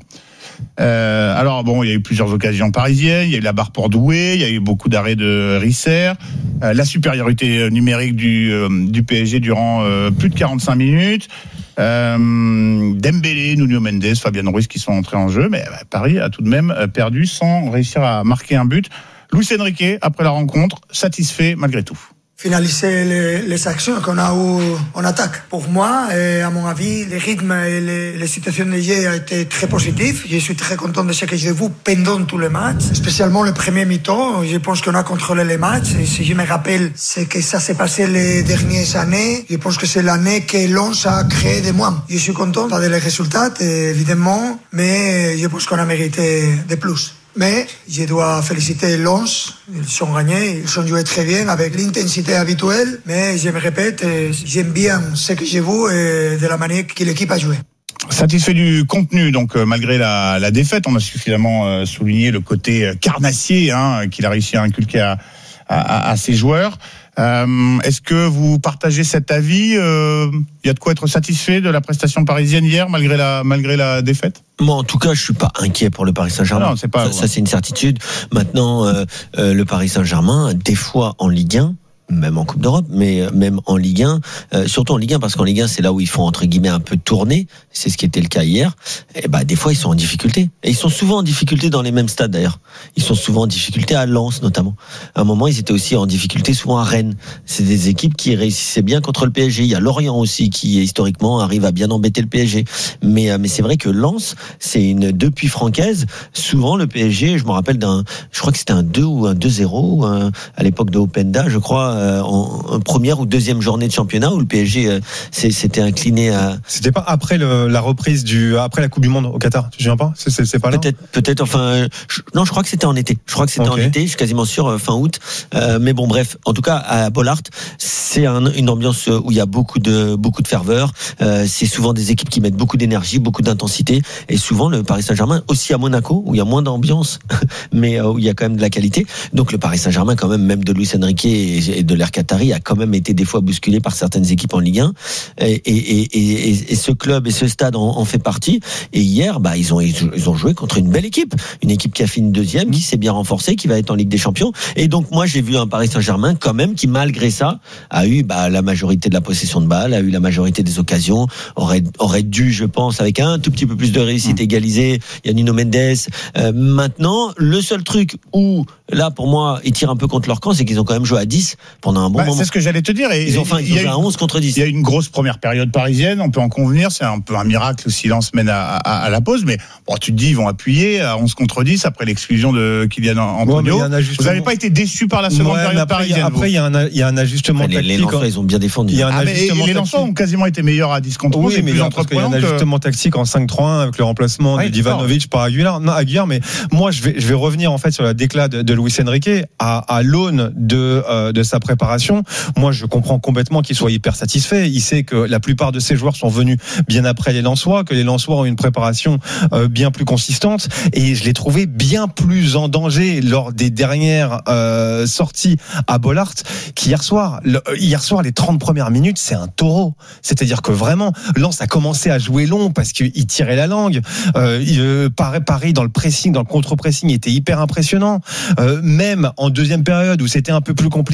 Euh, alors bon, il y a eu plusieurs occasions parisiennes, il y a eu la barre pour Doué, il y a eu beaucoup d'arrêts de Risser, euh, la supériorité numérique du, euh, du P S G durant euh, plus de quarante-cinq minutes. Euh, Dembélé, Nuno Mendes, Fabian Ruiz qui sont entrés en jeu, mais bah, Paris a tout de même perdu sans réussir à marquer un but. Luis Enrique, après la rencontre, satisfait malgré tout. Finaliser les, les actions qu'on a eues en attaque. Pour moi, et à mon avis, le rythme et les, les situations de jeu ont été très positifs. Je suis très content de ce que j'ai vu pendant tous les matchs, spécialement le premier mi-temps. Je pense qu'on a contrôlé les matchs. Et si je me rappelle ce que ça s'est passé les dernières années, je pense que c'est l'année que Lens a créé de moi. Je suis content de les résultats, évidemment, mais je pense qu'on a mérité de plus. Mais je dois féliciter Lens, ils ont gagné, ils ont joué très bien avec l'intensité habituelle, mais je me répète, j'aime bien ce que j'ai vu et de la manière que l'équipe a joué. Satisfait du contenu, donc euh, malgré la, la défaite, on a suffisamment euh, souligné le côté carnassier hein, qu'il a réussi à inculquer à, à, à ses joueurs. Euh, est-ce que vous partagez cet avis ? Il euh, y a de quoi être satisfait de la prestation parisienne hier, malgré la, malgré la défaite ? Moi, en tout cas, je suis pas inquiet pour le Paris Saint-Germain. Non, c'est pas, ça, ouais. ça, c'est une certitude. Maintenant, euh, euh, le Paris Saint-Germain, des fois en Ligue un, même en Coupe d'Europe, mais même en Ligue un, euh, surtout en Ligue un, parce qu'en Ligue un, c'est là où ils font entre guillemets un peu tourner. C'est ce qui était le cas hier. Et bah, des fois, ils sont en difficulté. Et ils sont souvent en difficulté dans les mêmes stades d'ailleurs. Ils sont souvent en difficulté à Lens notamment. À un moment, ils étaient aussi en difficulté souvent à Rennes. C'est des équipes qui réussissaient bien contre le P S G. Il y a Lorient aussi qui historiquement arrive à bien embêter le P S G. Mais mais c'est vrai que Lens, c'est une depuis Francaise. Souvent le P S G, je me rappelle d'un, je crois que c'était un deux ou un deux zéro un, à l'époque de Openda, je crois. En, en première ou deuxième journée de championnat où le P S G euh, s'était incliné à. C'était pas après le, la reprise du après la Coupe du Monde au Qatar, tu te souviens pas ? C'est, c'est, c'est pas là. Peut-être, peut-être. Enfin, je, non, je crois que c'était en été. Je crois que c'était okay. en été. Je suis quasiment sûr euh, fin août. Euh, mais bon, bref. En tout cas, à Bollaert, c'est un, une ambiance où il y a beaucoup de beaucoup de ferveur. Euh, c'est souvent des équipes qui mettent beaucoup d'énergie, beaucoup d'intensité, et souvent le Paris Saint-Germain aussi à Monaco où il y a moins d'ambiance, mais euh, où il y a quand même de la qualité. Donc le Paris Saint-Germain, quand même, même de Luis Enrique et, et de l'Air Qatari a quand même été des fois bousculé par certaines équipes en Ligue un, et, et, et, et, et ce club et ce stade en, en fait partie. Et hier, bah ils ont ils ont joué contre une belle équipe, une équipe qui a fini deuxième, qui s'est bien renforcée, qui va être en Ligue des Champions. Et donc moi j'ai vu un Paris Saint-Germain quand même qui malgré ça a eu bah la majorité de la possession de balle, a eu la majorité des occasions, aurait aurait dû, je pense, avec un tout petit peu plus de réussite, égaliser. Il y a Nuno Mendes. Euh, maintenant, le seul truc où là pour moi ils tirent un peu contre leur camp, c'est qu'ils ont quand même joué à dix pendant un bon bah, moment. C'est ce que j'allais te dire. Et ils ont, enfin, ils ont joué à onze contre dix. Il y a une grosse première période parisienne, on peut en convenir. C'est un peu un miracle si Lens mène à, à, à la pause. Mais bon, tu te dis, ils vont appuyer à onze contre dix après l'exclusion de Kylian Antonio. Ouais, vous n'avez pas été déçus par la seconde ouais, période après, parisienne. Après, il y, a un, il y a un ajustement après, tactique. Les Lensois, ils ont bien défendu. Il y a un ah, ajustement et les Lensois ont quasiment été meilleurs à dix contre onze. Oui, mais il y a un ajustement tactique en cinq trois un avec le remplacement ouais, de Ivanovic par Aguilar. Non, Aguilar, mais moi, je vais, je vais revenir en fait sur la déclat de, de Luis Enrique à, à l'aune de, euh, de sa préparation. Moi, je comprends complètement qu'il soit hyper satisfait. Il sait que la plupart de ses joueurs sont venus bien après les Lensois, que les Lensois ont une préparation euh, bien plus consistante, et je l'ai trouvé bien plus en danger lors des dernières euh, sorties à Bollaert qu'hier soir. Le, hier soir, les trente premières minutes, c'est un taureau. C'est-à-dire que vraiment, Lens a commencé à jouer long parce qu'il tirait la langue. Euh, euh, Paris, Paris, dans le pressing, dans le contre-pressing, était hyper impressionnant. Euh, même en deuxième période où c'était un peu plus compliqué,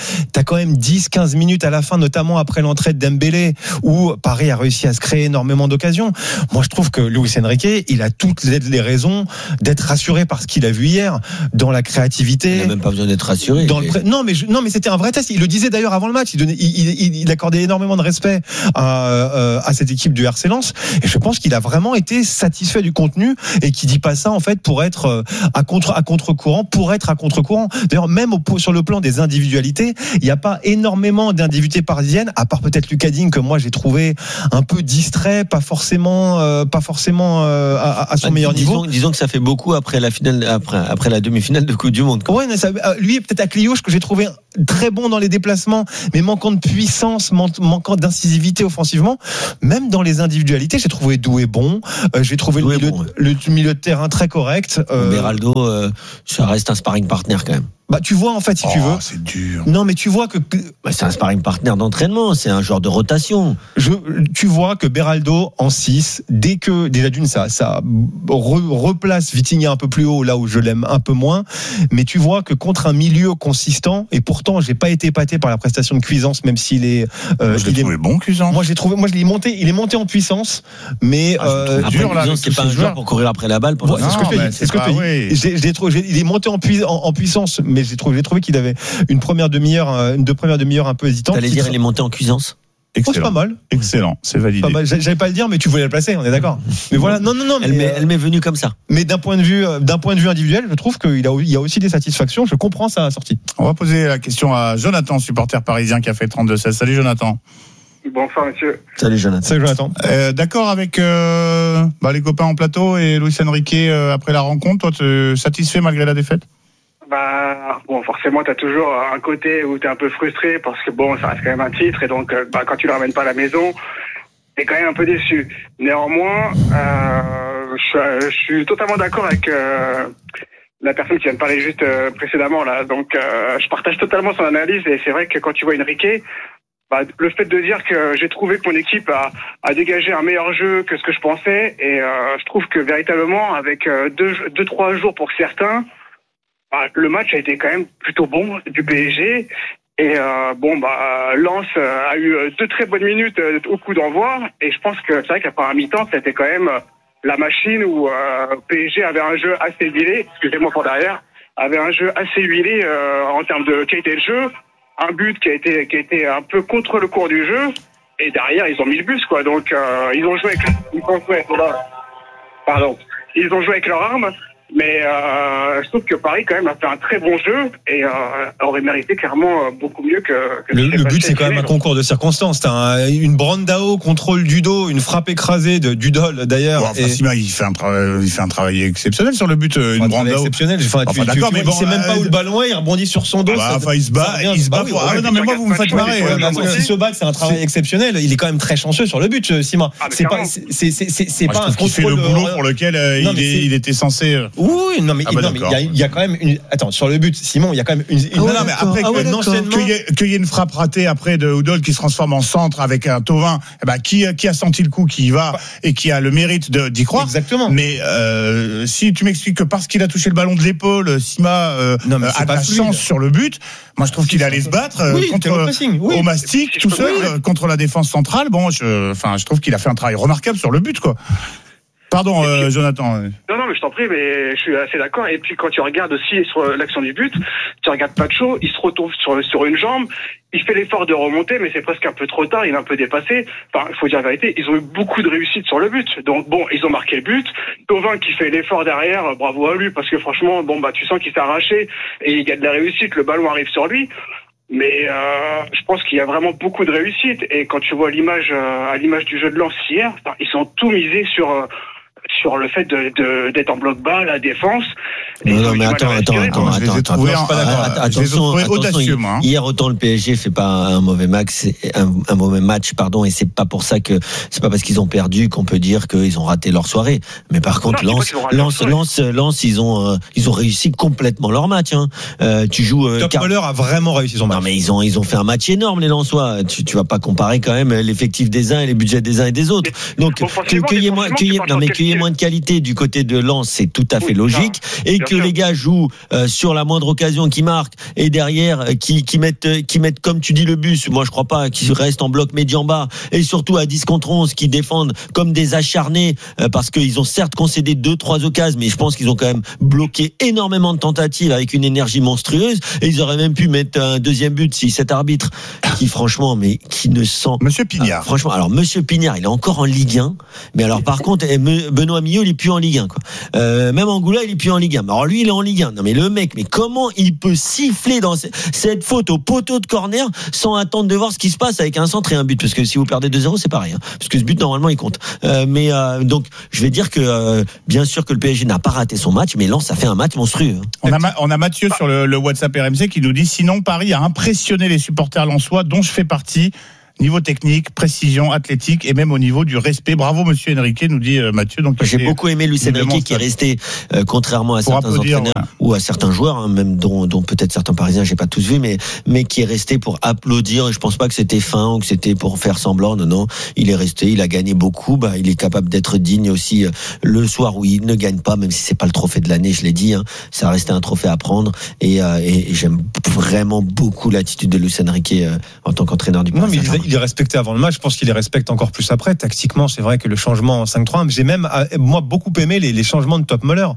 t'as quand même dix quinze minutes à la fin, notamment après l'entrée de Dembélé, où Paris a réussi à se créer énormément d'occasions. Moi, je trouve que Luis Enrique, il a toutes les raisons d'être rassuré par ce qu'il a vu hier, dans la créativité. Il n'a même pas besoin d'être rassuré. Dans le pré... Non, mais je... non, mais c'était un vrai test. Il le disait d'ailleurs avant le match. Il, donnait... il, il, il accordait énormément de respect à, euh, à cette équipe du R C Lens. Et je pense qu'il a vraiment été satisfait du contenu et qui dit pas ça en fait pour être à contre à contre-courant, pour être à contre-courant. D'ailleurs, même au... sur le plan des individualités, il n'y a pas énormément d'individualités parisiennes, à part peut-être Lucas Digne que moi j'ai trouvé un peu distrait, pas forcément, euh, pas forcément euh, à, à son bah, meilleur disons, niveau. Disons que ça fait beaucoup après la finale, après, après la demi-finale de Coupe du Monde. Ouais, mais ça, lui peut-être à Clio, que j'ai trouvé très bon dans les déplacements, mais manquant de puissance, manquant d'incisivité offensivement. Même dans les individualités, j'ai trouvé Doué bon. Euh, j'ai trouvé le milieu, bon, ouais. le milieu de terrain très correct. Euh, Beraldo, euh, ça reste un sparring partner quand même. Bah tu vois en fait si oh, tu veux. C'est dur. Non mais tu vois que bah, c'est un sparring partner d'entraînement, c'est un genre de rotation. Je, tu vois que Beraldo en six, dès que déjà d'une ça ça re, replace Vitinha un peu plus haut là où je l'aime un peu moins, mais tu vois que contre un milieu consistant, et pourtant j'ai pas été épaté par la prestation de Cuisance même s'il est. Euh, moi, je l'ai il trouvé est, bon Cuisance. Moi j'ai trouvé, moi je l'ai monté, il est monté en puissance, mais ah, euh, après, dur là. Cuisance, c'est pas un joueur pour courir après la balle. Pour ouais, c'est ce que je te dis. C'est ce que je te dis. J'ai, j'ai trouvé, il est monté en, pui, en, en puissance, mais j'ai trouvé, j'ai trouvé qu'il avait une première demi-heure, une deux premières demi-heures un peu hésitante. T'allais dire il est monté en cuisance. Excellent. Oh, c'est pas mal. Excellent, c'est validé. Pas mal. J'allais pas le dire, mais tu voulais le placer, on est d'accord. Mais voilà, non, non, non. Elle, mais, m'est, elle m'est venue comme ça. Mais d'un point de vue, d'un point de vue individuel, je trouve qu'il a, il y a aussi des satisfactions. Je comprends sa sortie. On va poser la question à Jonathan, supporter parisien qui a fait trente-deux seize. Salut Jonathan. Bonsoir monsieur. Salut Jonathan. Salut Jonathan. Euh, d'accord avec euh, bah, les copains en plateau et Luis Enrique euh, après la rencontre. Toi, tu es satisfait malgré la défaite? Bah bon, forcément t'as toujours un côté où t'es un peu frustré parce que bon, ça reste quand même un titre et donc bah, quand tu le ramènes pas à la maison, t'es quand même un peu déçu. Néanmoins, euh, je, je suis totalement d'accord avec euh, la personne qui vient de parler juste euh, précédemment là. Donc euh, je partage totalement son analyse et c'est vrai que quand tu vois Enrique, bah, le fait de dire que j'ai trouvé que mon équipe a, a dégagé un meilleur jeu que ce que je pensais et euh, je trouve que véritablement avec euh, deux, deux trois jours pour certains. Le match a été quand même plutôt bon du P S G et euh, bon bah Lens a eu deux très bonnes minutes au coup d'envoi et je pense que c'est vrai qu'après un mi-temps c'était quand même la machine où euh, P S G avait un jeu assez huilé, excusez-moi pour derrière, avait un jeu assez huilé euh, en termes de qualité de jeu, un but qui a été qui a été un peu contre le cours du jeu et derrière ils ont mis le bus quoi donc euh, ils ont joué avec ils ont joué, pardon ils ont joué avec leur arme. Mais euh, je trouve que Paris quand même a fait un très bon jeu et euh, aurait mérité clairement beaucoup mieux que. que le le but c'est quand même un concours de circonstances. T'as un, une Brandao, contrôle du dos, une frappe écrasée de Dudol d'ailleurs. Bon, enfin, et... Sima, il fait un travail, il fait un travail exceptionnel sur le but. Une enfin, Brandao exceptionnel. Enfin, enfin, tu, d'accord, tu, mais tu, bon, il sait même pas où le ballon est. Il rebondit sur son dos. Ah bah, enfin, il se bat, il se bat. Pour... Ah non, mais moi vous me faites marrer. Si se bat, c'est un travail exceptionnel. Il est quand même très chanceux sur le but, Sima. C'est pas, c'est c'est c'est pas un contrôle. Il fait le boulot pour lequel il était censé. Oui, non mais. Ah bah non, mais il y, a, il y a quand même une. Attends, sur le but, Simon, il y a quand même une. une... Ah ouais, non, mais après, ah ouais, qu'il y, ait, qu'il y ait une frappe ratée après de Oudol qui se transforme en centre avec un Thauvin, eh ben, qui, qui a senti le coup, qui y va et qui a le mérite de, d'y croire. Exactement. Mais euh, si tu m'expliques que parce qu'il a touché le ballon de l'épaule, Sima euh, non, a de la chance sur le but, moi je trouve qu'il allait se battre euh, oui, contre oui. au mastic tout seul oui. contre la défense centrale. Bon, je, enfin, je trouve qu'il a fait un travail remarquable sur le but, quoi. Pardon, euh, Jonathan. Non, non, mais je t'en prie, mais je suis assez d'accord. Et puis quand tu regardes aussi sur l'action du but, tu regardes Pacho, il se retrouve sur sur une jambe, il fait l'effort de remonter, mais c'est presque un peu trop tard, il est un peu dépassé. Enfin, il faut dire la vérité, ils ont eu beaucoup de réussite sur le but. Donc bon, ils ont marqué le but. Thauvin qui fait l'effort derrière, bravo à lui, parce que franchement, bon bah tu sens qu'il s'est arraché et il y a de la réussite, le ballon arrive sur lui. Mais euh, je pense qu'il y a vraiment beaucoup de réussite. Et quand tu vois l'image euh, à l'image du jeu de Lens hier, ils sont tout misés sur euh, sur le fait de, de, d'être en bloc bas, la défense. Non, non, mais attends, attends, attends, attends, attends, attention, attention. Hier, autant le P S G fait pas un mauvais match, un, un mauvais match, pardon, et c'est pas pour ça que, c'est pas parce qu'ils ont perdu qu'on peut dire qu'ils ont raté leur soirée. Mais par contre, Lens, Lens, Lens, Lens, ils ont, euh, ils ont réussi complètement leur match, hein. Euh, tu joues, euh, Top car... Muller a vraiment réussi son match. Non, mais ils ont, ils ont fait un match énorme, les Lensois. Tu, tu vas pas comparer quand même l'effectif des uns et les budgets des uns et des autres. Donc, qu'il y ait moins, qu'il y ait, non, mais qu'il y ait moins de qualité du côté de Lens, c'est tout à fait oui, logique. ça, et que sûr. les gars jouent euh, sur la moindre occasion, qui marquent et derrière euh, qui, qui mettent, euh, qui mettent comme tu dis le bus. Moi je crois pas qu'ils restent en bloc médian bas et surtout à dix contre onze qui défendent comme des acharnés euh, parce qu'ils ont certes concédé deux trois occasions, mais je pense qu'ils ont quand même bloqué énormément de tentatives avec une énergie monstrueuse et ils auraient même pu mettre un deuxième but si cet arbitre qui franchement mais qui ne sent Monsieur Pignard. Ah, franchement alors Monsieur Pignard il est encore en Ligue un mais alors par contre Benoît Millot il est plus en Ligue un quoi. Euh, même Angoula il est plus en Ligue un. Alors lui il est en Ligue un. Non mais le mec mais comment il peut siffler dans cette faute au poteau de corner sans attendre de voir ce qui se passe avec un centre et un but parce que si vous perdez deux zéro c'est pareil hein, parce que ce but normalement il compte. Euh, mais euh, donc je vais dire que euh, bien sûr que le P S G n'a pas raté son match mais Lens a fait un match monstrueux. On a, on a Mathieu sur le, le WhatsApp R M C qui nous dit sinon Paris a impressionné les supporters lensois dont je fais partie. Niveau technique, précision, athlétique et même au niveau du respect. Bravo Monsieur Enrique, nous dit euh, Mathieu. Donc j'ai beaucoup aimé Luis Enrique qui est resté, euh, contrairement à Pour certains applaudir, entraîneurs ouais. ou à certains joueurs, hein, même dont, dont peut-être certains Parisiens, j'ai pas tous vu, mais mais qui est resté pour applaudir. Et je pense pas que c'était fin ou que c'était pour faire semblant. Non, non, il est resté, il a gagné beaucoup. Bah, il est capable d'être digne aussi euh, le soir où il ne gagne pas, même si c'est pas le trophée de l'année. Je l'ai dit, hein, ça restait un trophée à prendre. Et, euh, et, et j'aime vraiment beaucoup l'attitude de Luis Enrique euh, en tant qu'entraîneur du Paris. Non, mais il, il est respecté avant le match. Je pense qu'il les respecte encore plus après. Tactiquement, c'est vrai que le changement en cinq trois, j'ai même, moi, beaucoup aimé les, les changements de Top Muller.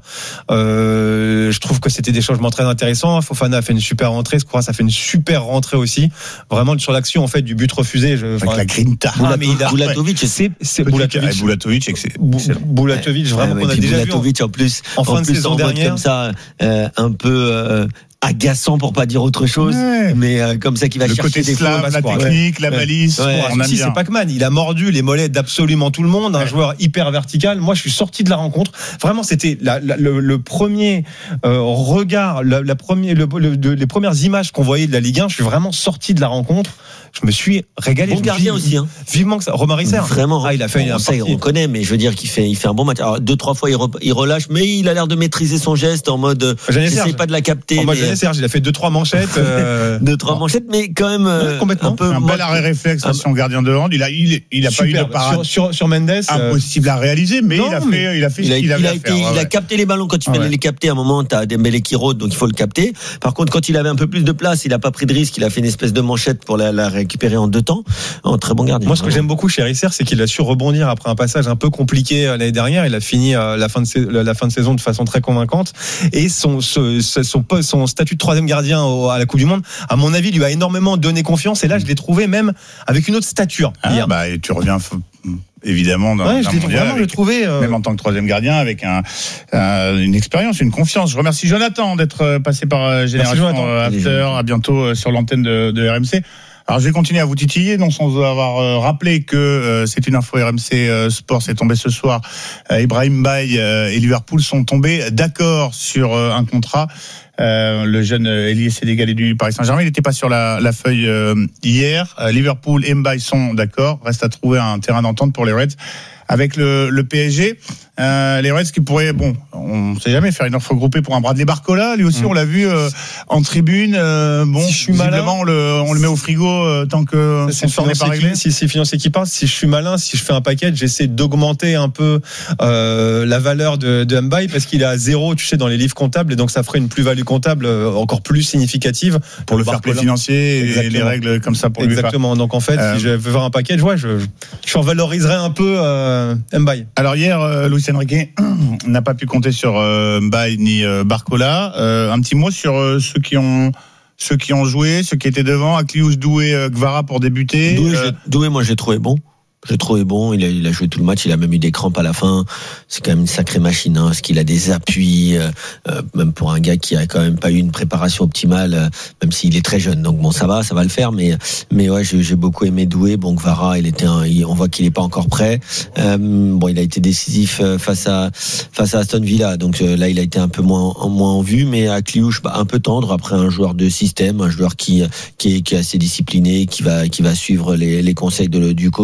Euh, je trouve que c'était des changements très intéressants. Fofana a fait une super rentrée. Skouras a fait une super rentrée aussi. Vraiment, sur l'action, en fait, du but refusé. Je, Avec enfin, la grinta. Ah, mais il a, Boulatovic, c'est, c'est Boulatovic. Boulatovic, Boulatovic, vraiment, ouais, qu'on a déjà Boulatovic, vu. En plus, en fin en de plus, saison en dernière. Comme ça, euh, un peu, euh, agaçant pour pas dire autre chose, ouais. mais euh, comme ça qui va le chercher côté des slave, fois, la quoi. technique, ouais. la balise. Ouais. Ouais. On aime bien. C'est Pac-Man. Il a mordu les mollets d'absolument tout le monde. Un ouais. joueur hyper vertical. Moi, je suis sorti de la rencontre. Vraiment, c'était la, la, le, le premier euh, regard, la, la première, le, le, de, les premières images qu'on voyait de la Ligue un. Je suis vraiment sorti de la rencontre. Je me suis régalé. Bon gardien aussi, hein. Vivement que ça. Romain Risser. Vraiment. Ah, il a fait bon, une ça, on connaît, mais je veux dire qu'il fait, il fait un bon match. Alors, deux, trois fois, il, re, il relâche, mais il a l'air de maîtriser son geste en mode, j'essaie pas de la capter. En mode mais... Serge, il a fait deux, trois manchettes. Euh... deux, trois bon. manchettes, mais quand même, euh, complètement. Un peu. Un bel arrêt réflexe à son gardien de hand. Il a, il, il a pas eu de parade. Sur, sur, sur Mendes. Impossible euh... à réaliser, mais non, il a fait, il a fait il ce a, qu'il avait il a à été, faire. Il ouais. a capté les ballons quand il ah fallait ouais. les capter. À un moment, t'as Dembélé qui rôde, donc il faut le capter. Par contre, quand il avait un peu plus de place, il a pas pris de risque. Il a fait une espèce de manchette pour la, la récupérer en deux temps. En très bon gardien. Moi, ce que j'aime beaucoup chez Risser, c'est qu'il a su rebondir après un passage un peu compliqué l'année dernière. Il a fini la fin de saison, la fin de saison de façon très convaincante. Et son, son, son, son statut de troisième gardien à la Coupe du Monde, à mon avis, lui a énormément donné confiance. Et là, je l'ai trouvé même avec une autre stature. Ah, bah, et tu reviens évidemment dans ouais, un je l'ai mondial vraiment avec, le trouvé euh... même en tant que troisième gardien avec un, euh, une expérience, une confiance. Je remercie Jonathan d'être passé par Génération After. À bientôt sur l'antenne de, de R M C. Alors je vais continuer à vous titiller, non sans avoir euh, rappelé que euh, c'est une info R M C euh, Sport, c'est tombé ce soir. Euh, Ibrahim Baye euh, et Liverpool sont tombés d'accord sur euh, un contrat. Euh, le jeune ailier sénégalais du Paris Saint-Germain, il n'était pas sur la, la feuille euh, hier. Euh, Liverpool et Mbaye sont d'accord. Reste à trouver un terrain d'entente pour les Reds avec le, le P S G. Euh, les Reds qui pourraient, bon, on ne sait jamais, faire une offre groupée pour un Bradley Barcola. Lui aussi, mmh. on l'a vu euh, en tribune. Euh, bon, si je suis malin, on le, on le met au frigo euh, tant que ça, son sort n'est pas réglé. Si c'est financier qui parle, si je suis malin, si je fais un package, j'essaie d'augmenter un peu euh, la valeur de, de Mbaye parce qu'il est à zéro, tu sais, dans les livres comptables, et donc ça ferait une plus-value comptable encore plus significative pour, pour le fair play financier et les règles comme ça pour lui. Exactement. Donc en fait, euh, si je veux faire un package, ouais, je, je revaloriserais un peu euh, Mbaye. Alors hier, euh, Luis Enrique n'a pas pu compter sur euh, Mbaye ni euh, Barcola. Euh, un petit mot sur euh, ceux qui ont ceux qui ont joué, ceux qui étaient devant, Akliouche, Doué, euh, Gvara pour débuter. Doué, euh... Doué, moi j'ai trouvé bon. Je l'ai trouvé bon, il a, il a joué tout le match, il a même eu des crampes à la fin. C'est quand même une sacrée machine, hein, parce qu'il a des appuis, euh, même pour un gars qui a quand même pas eu une préparation optimale, euh, même s'il est très jeune. Donc bon, ça va, ça va le faire, mais mais ouais, j'ai, j'ai beaucoup aimé Doué. Bon, Gvara, il était, un, il, on voit qu'il est pas encore prêt. Euh, bon, il a été décisif face à face à Aston Villa, donc euh, là, il a été un peu moins en moins en vue, mais à Kliouche, bah, un peu tendre après un joueur de système, un joueur qui qui est, qui est assez discipliné, qui va qui va suivre les, les conseils de, du coach et qui va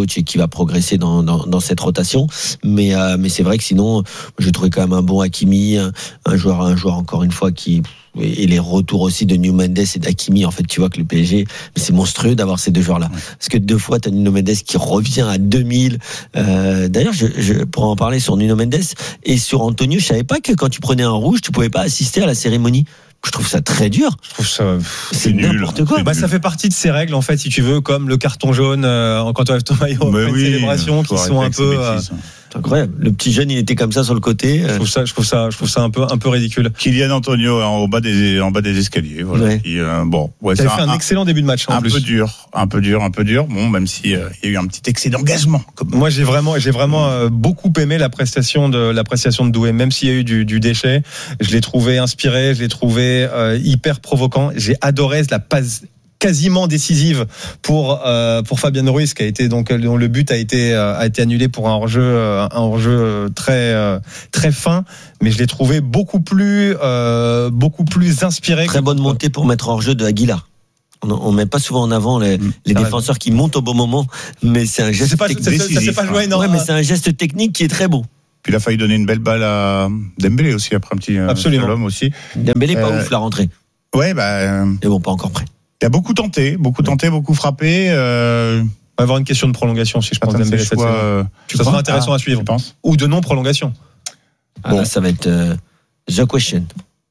va progresser dans, dans, dans cette rotation. Mais, euh, mais c'est vrai que sinon, j'ai trouvé quand même un bon Hakimi, un, un joueur, un joueur encore une fois qui, et les retours aussi de Nuno Mendes et d'Hakimi. En fait, tu vois que le P S G, c'est monstrueux d'avoir ces deux joueurs-là. Parce que deux fois, t'as Nuno Mendes qui revient à deux mille. Euh, d'ailleurs, je, je, pour en parler sur Nuno Mendes et sur Antonio, je savais pas que quand tu prenais un rouge, tu pouvais pas assister à la cérémonie. Je trouve ça très dur. Je trouve ça c'est n'importe quoi. Bah, ça fait partie de ces règles en fait, si tu veux, comme le carton jaune euh, quand tu enlèves ton maillot après une oui, célébration, qui sont un peu. Euh, c'est incroyable. Le petit jeune, il était comme ça sur le côté. Je trouve ça, je trouve ça, je trouve ça un peu, un peu ridicule. Kylian Antonio en bas des, en bas des escaliers. Voilà. Ouais. Qui, euh, bon, ouais, ça a fait un, un excellent début de match. En un plus. peu dur, un peu dur, un peu dur. Bon, même si il euh, y a eu un petit excès d'engagement. Comme... Moi, j'ai vraiment, j'ai vraiment euh, beaucoup aimé la prestation de, la prestation de Doué, même s'il y a eu du, du déchet. Je l'ai trouvé inspiré, je l'ai trouvé euh, hyper provoquant. J'ai adoré la passe quasiment décisive pour euh, pour Fabien Ruiz, qui a été donc dont le but a été euh, a été annulé pour un hors-jeu euh, un hors-jeu très euh, très fin, mais je l'ai trouvé beaucoup plus euh, beaucoup plus inspiré. Très bonne montée pour mettre hors-jeu de Aguilar. On ne met pas souvent en avant les, mmh, les défenseurs qui montent au bon moment, mais c'est un geste c'est pas, technique. Ça, ça, ça s'est pas joué, non. Ouais, mais c'est un geste technique qui est très beau. Puis il a failli donner une belle balle à Dembélé aussi après un petit absolument l'homme aussi. Dembélé pas euh, ouf la rentrée. Ouais bah. Euh... Mais bon, pas encore prêt. Il a beaucoup tenté, beaucoup tenté, beaucoup frappé. Euh... On va avoir une question de prolongation si je pense Dembélé cette saison. Euh... Ça sera intéressant ah, à suivre, je pense. Ou de non prolongation. Ah, bon, là, ça va être euh, the question.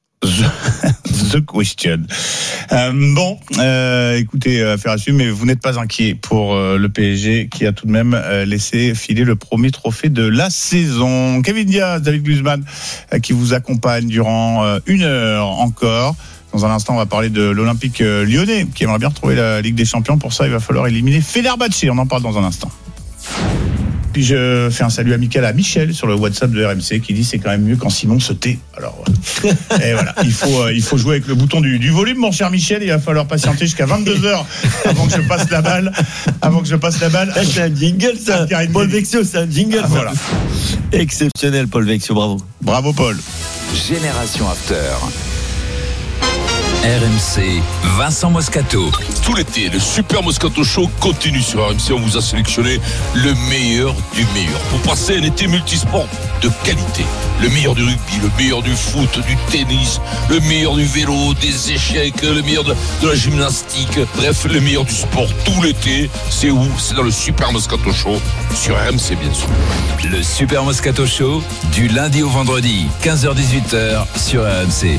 The question. Euh, bon, euh, écoutez, affaire à suivre, mais vous n'êtes pas inquiet pour euh, le P S G qui a tout de même euh, laissé filer le premier trophée de la saison. Kevin Diaz, David Guzman, euh, qui vous accompagne durant euh, une heure encore. Dans un instant, on va parler de l'Olympique lyonnais qui aimerait bien retrouver la Ligue des Champions. Pour ça, il va falloir éliminer Fenerbahçe. On en parle dans un instant. Puis je fais un salut amical à Michel sur le WhatsApp de R M C qui dit c'est quand même mieux quand Simon se tait. Alors et voilà, il faut il faut jouer avec le bouton du, du volume, mon cher Michel. Il va falloir patienter jusqu'à vingt-deux heures avant que je passe la balle. Avant que je passe la balle. C'est un jingle, ça. Paul Vexio, c'est un jingle. Ah, voilà. Exceptionnel, Paul Vexio, bravo. Bravo, Paul. Génération After. R M C, Vincent Moscato. Tout l'été, le Super Moscato Show continue sur R M C. On vous a sélectionné le meilleur du meilleur pour passer un été multisport de qualité. Le meilleur du rugby, le meilleur du foot, du tennis, le meilleur du vélo, des échecs, le meilleur de, de la gymnastique. Bref, le meilleur du sport tout l'été. C'est où? C'est dans le Super Moscato Show sur R M C, bien sûr. Le Super Moscato Show, du lundi au vendredi, quinze heures dix-huit heures sur R M C.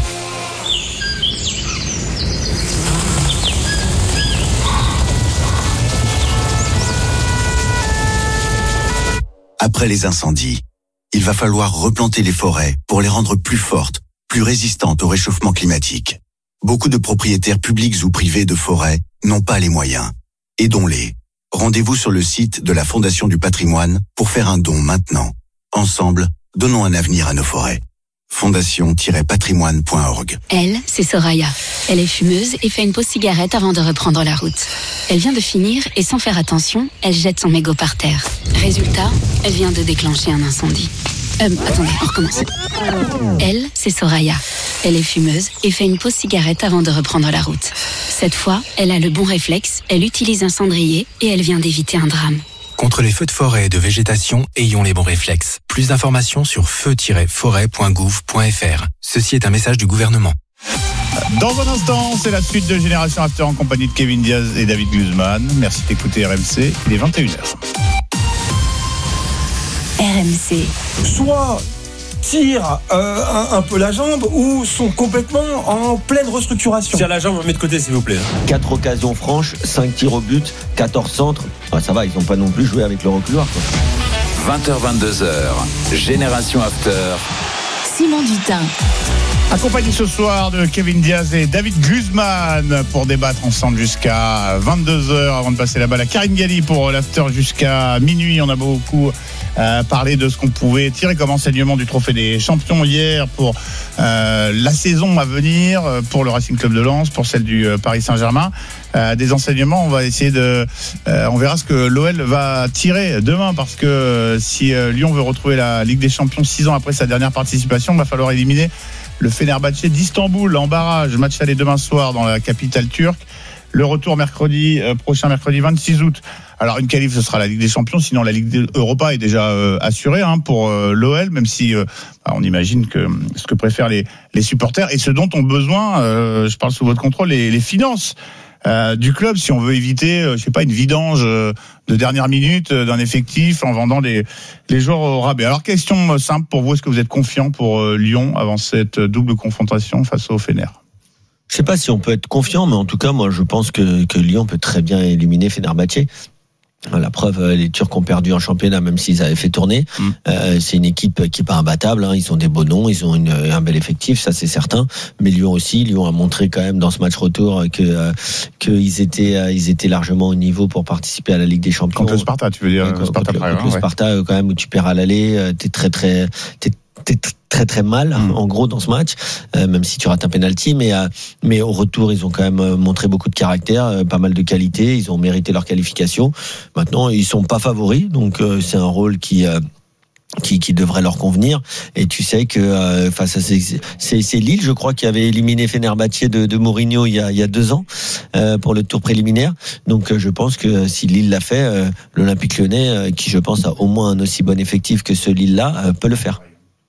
Après les incendies, il va falloir replanter les forêts pour les rendre plus fortes, plus résistantes au réchauffement climatique. Beaucoup de propriétaires publics ou privés de forêts n'ont pas les moyens. Aidons-les. Rendez-vous sur le site de la Fondation du Patrimoine pour faire un don maintenant. Ensemble, donnons un avenir à nos forêts. fondation tiret patrimoine point org. Elle, c'est Soraya. Elle est fumeuse et fait une pause cigarette avant de reprendre la route. Elle vient de finir et sans faire attention, elle jette son mégot par terre. Résultat, elle vient de déclencher un incendie. Euh, attendez, on recommence. Elle, c'est Soraya. Elle est fumeuse et fait une pause cigarette avant de reprendre la route. Cette fois, elle a le bon réflexe, elle utilise un cendrier et elle vient d'éviter un drame. Contre les feux de forêt et de végétation, ayons les bons réflexes. Plus d'informations sur feu tiret forêt point gouv point f r. Ceci est un message du gouvernement. Dans un instant, c'est la suite de Génération After en compagnie de Kevin Diaz et David Guzman. Merci d'écouter R M C, il est vingt et une heures. R M C. Soit tirent euh, un, un peu la jambe ou sont complètement en pleine restructuration. Tire la jambe, on met de côté s'il vous plaît. quatre occasions franches, cinq tirs au but, quatorze centres. Ah, ça va, ils n'ont pas non plus joué avec le reculoir, quoi. vingt heures vingt-deux heures, Génération After. Simon Dutin. Accompagné ce soir de Kevin Diaz et David Guzman pour débattre ensemble jusqu'à vingt-deux heures avant de passer la balle à Karine Galli pour l'after jusqu'à minuit. On a beaucoup euh, parlé de ce qu'on pouvait tirer comme enseignement du trophée des champions hier pour euh, la saison à venir, pour le Racing Club de Lens, pour celle du euh, Paris Saint-Germain. Euh, des enseignements, on va essayer de euh, on verra ce que l'O L va tirer demain, parce que euh, si euh, Lyon veut retrouver la Ligue des Champions six ans après sa dernière participation, il va falloir éliminer le Fenerbahçe d'Istanbul en barrage. Match aller demain soir dans la capitale turque. Le retour mercredi euh, prochain, mercredi vingt-six août. Alors une qualif, ce sera la Ligue des Champions. Sinon, la Ligue Europa est déjà euh, assurée hein, pour euh, l'O L, même si euh, on imagine que ce que préfèrent les, les supporters et ce dont ont besoin, euh, je parle sous votre contrôle, les, les finances euh, du club, si on veut éviter, euh, je sais pas, une vidange euh, de dernière minute euh, d'un effectif en vendant les, les joueurs au rabais. Alors question simple pour vous, est-ce que vous êtes confiant pour euh, Lyon avant cette double confrontation face au Fener? Je sais pas si on peut être confiant, mais en tout cas, moi, je pense que, que Lyon peut très bien éliminer Fenerbahçe. La preuve, les Turcs ont perdu en championnat, même s'ils avaient fait tourner. Mmh. Euh, c'est une équipe qui est pas imbattable. Hein. Ils ont des beaux noms, ils ont une, un bel effectif, ça c'est certain. Mais Lyon aussi, Lyon a montré quand même dans ce match retour que euh, qu'ils étaient, euh, ils étaient largement au niveau pour participer à la Ligue des Champions. Contre le Sparta, tu veux dire contre, Sparta contre, Prague, contre le ouais. Sparta, quand même, où tu perds à l'aller, t'es très très, t'es, t'es très très mal mmh. en gros dans ce match, euh, même si tu rates un penalty, mais euh, mais au retour ils ont quand même montré beaucoup de caractère, euh, pas mal de qualité, ils ont mérité leur qualification. Maintenant ils sont pas favoris, donc euh, c'est un rôle qui euh, Qui, qui devrait leur convenir. Et tu sais que euh, face à ces, c'est, c'est Lille, je crois, qui avait éliminé Fenerbahçe de, de Mourinho il y a, il y a deux ans euh, pour le tour préliminaire. Donc euh, je pense que si Lille l'a fait, euh, l'Olympique Lyonnais, euh, qui je pense a au moins un aussi bon effectif que ce Lille-là, euh, peut le faire.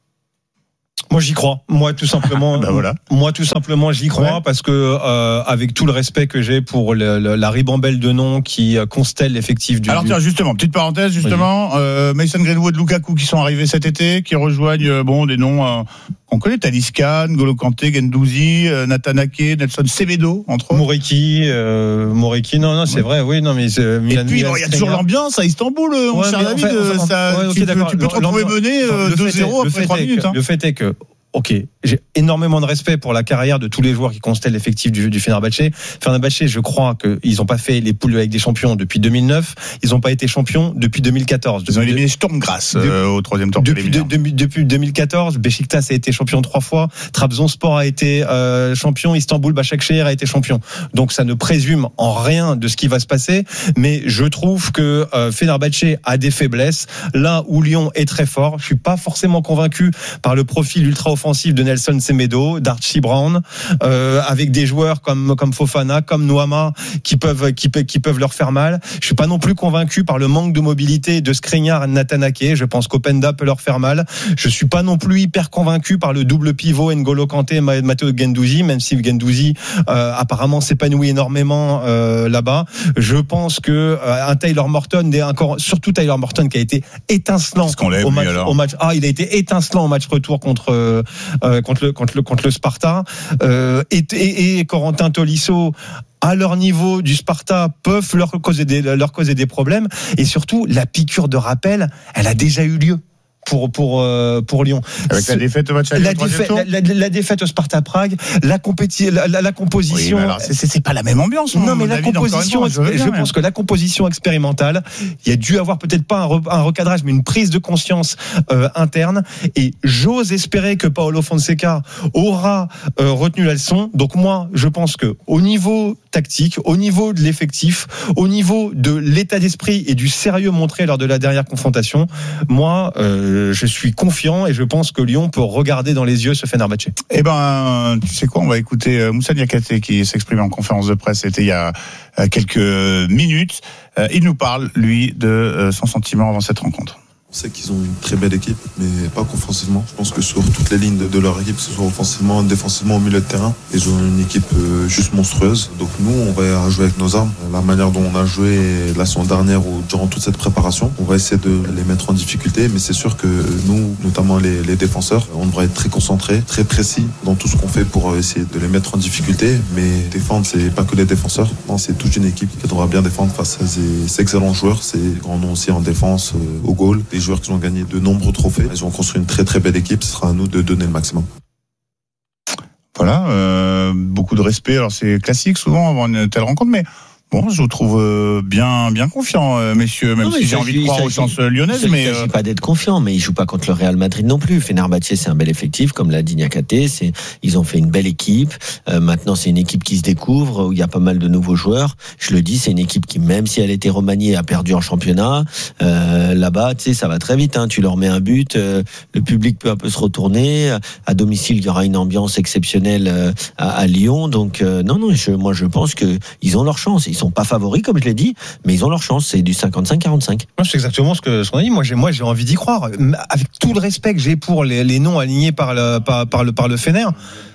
Moi j'y crois. Moi tout simplement. ben voilà. Moi tout simplement j'y crois ouais. parce que euh, avec tout le respect que j'ai pour le, le, la ribambelle de noms qui constelle l'effectif du. Alors tiens justement petite parenthèse justement euh, Mason Greenwood, Lukaku qui sont arrivés cet été, qui rejoignent euh, bon des noms euh, qu'on connaît, Taliscan, N'Golo Kanté, Guendouzi, euh, Nathan Ake, Nelson Semedo entre autres. Moriki, euh, Moriki non non c'est vrai oui non mais c'est, Milan, et puis il bon, y a toujours l'ambiance à Istanbul ouais, mon cher David, enfin, enfin, ça, ouais, okay, tu, tu peux te retrouver mené euh, deux zéro après trois minutes. Que, hein. Le fait est que ok, j'ai énormément de respect pour la carrière de tous les joueurs qui constellent l'effectif du, du Fenerbahçe. Fenerbahçe, je crois qu'ils n'ont pas fait les poules avec des champions depuis deux mille neuf. Ils n'ont pas été champions depuis deux mille quatorze. Ils ont éliminé Sturm Graz euh, au troisième tour. Depuis, de, de, depuis deux mille quatorze, Beşiktaş a été champion trois fois. Trabzonspor a été euh, champion. Istanbul Başakşehir a été champion. Donc ça ne présume en rien de ce qui va se passer. Mais je trouve que euh, Fenerbahçe a des faiblesses. Là où Lyon est très fort, je suis pas forcément convaincu par le profil ultra offensif de Nelson Semedo, d'Archie Brown, euh, avec des joueurs comme comme Fofana, comme Noama qui peuvent qui, qui peuvent leur faire mal. Je suis pas non plus convaincu par le manque de mobilité de Skriniar et Nathan Ake. Je pense qu'Openda peut leur faire mal. Je suis pas non plus hyper convaincu par le double pivot N'Golo Kanté et Matteo Guendouzi, même si Guendouzi euh, apparemment s'épanouit énormément euh, là-bas. Je pense que euh, un Taylor Morton, et encore surtout Taylor Morton qui a été étincelant au match, au match. Ah, il a été étincelant au match retour contre euh, Euh, contre le contre le contre le Sparta euh, et, et, et Corentin Tolisso à leur niveau du Sparta peuvent leur causer des leur causer des problèmes et surtout la piqûre de rappel elle a déjà eu lieu pour pour euh, pour Lyon avec Ce, la défaite au match aller la, défaite, la, la, la défaite au Sparta Prague, la compéti la, la, la composition oui, alors c'est, c'est pas la même ambiance non mais la David, composition fois, je, je bien, pense mais... que la composition expérimentale il y a dû avoir peut-être pas un, re, un recadrage mais une prise de conscience euh, interne et j'ose espérer que Paulo Fonseca aura euh, retenu la leçon. Donc moi je pense que au niveau tactique, au niveau de l'effectif, au niveau de l'état d'esprit et du sérieux montré lors de la dernière confrontation, moi euh, je suis confiant et je pense que Lyon peut regarder dans les yeux ce Fenerbahçe. Eh ben, tu sais quoi, on va écouter Moussa Niakhaté qui s'exprime en conférence de presse. C'était il y a quelques minutes. Il nous parle, lui, de son sentiment avant cette rencontre. On sait qu'ils ont une très belle équipe, mais pas qu'offensivement. Je pense que sur toutes les lignes de, de leur équipe, que ce soit offensivement, défensivement, au milieu de terrain, ils ont une équipe euh, juste monstrueuse. Donc nous, on va jouer avec nos armes. La manière dont on a joué la saison dernière ou durant toute cette préparation, on va essayer de les mettre en difficulté. Mais c'est sûr que nous, notamment les, les défenseurs, on devrait être très concentrés, très précis dans tout ce qu'on fait pour essayer de les mettre en difficulté. Mais défendre, c'est pas que les défenseurs. Non, c'est toute une équipe qui devra bien défendre face à ces, ces excellents joueurs. C'est grands noms aussi en défense, euh, au goal. Des joueurs qui ont gagné de nombreux trophées. Ils ont construit une très très belle équipe. Ce sera à nous de donner le maximum. Voilà, euh, beaucoup de respect. Alors c'est classique souvent avant une telle rencontre, mais Bon, je vous trouve bien, bien confiant, messieurs, même non, si j'ai envie de croire aux chances lyonnaises. Mais il ne s'agit pas d'être confiant, mais ils jouent pas contre le Real Madrid non plus. Fenerbahçe, c'est un bel effectif, comme l'a dit Niakhaté. C'est, ils ont fait une belle équipe. Euh, maintenant, c'est une équipe qui se découvre, où il y a pas mal de nouveaux joueurs. Je le dis, c'est une équipe qui, même si elle était remaniée, a perdu en championnat. Euh, là-bas, tu sais, ça va très vite. Hein. Tu leur mets un but, euh, le public peut un peu se retourner. À domicile, il y aura une ambiance exceptionnelle euh, à, à Lyon. Donc, euh, non, non, je, moi, je pense que ils ont leur chance. Ils sont pas favoris, comme je l'ai dit, mais ils ont leur chance. C'est du cinquante-cinq quarante-cinq. Moi, c'est exactement ce que ce qu'on a dit. Moi, j'ai, moi, j'ai envie d'y croire. Avec tout le respect que j'ai pour les, les noms alignés par le, par, par le, par le Fener.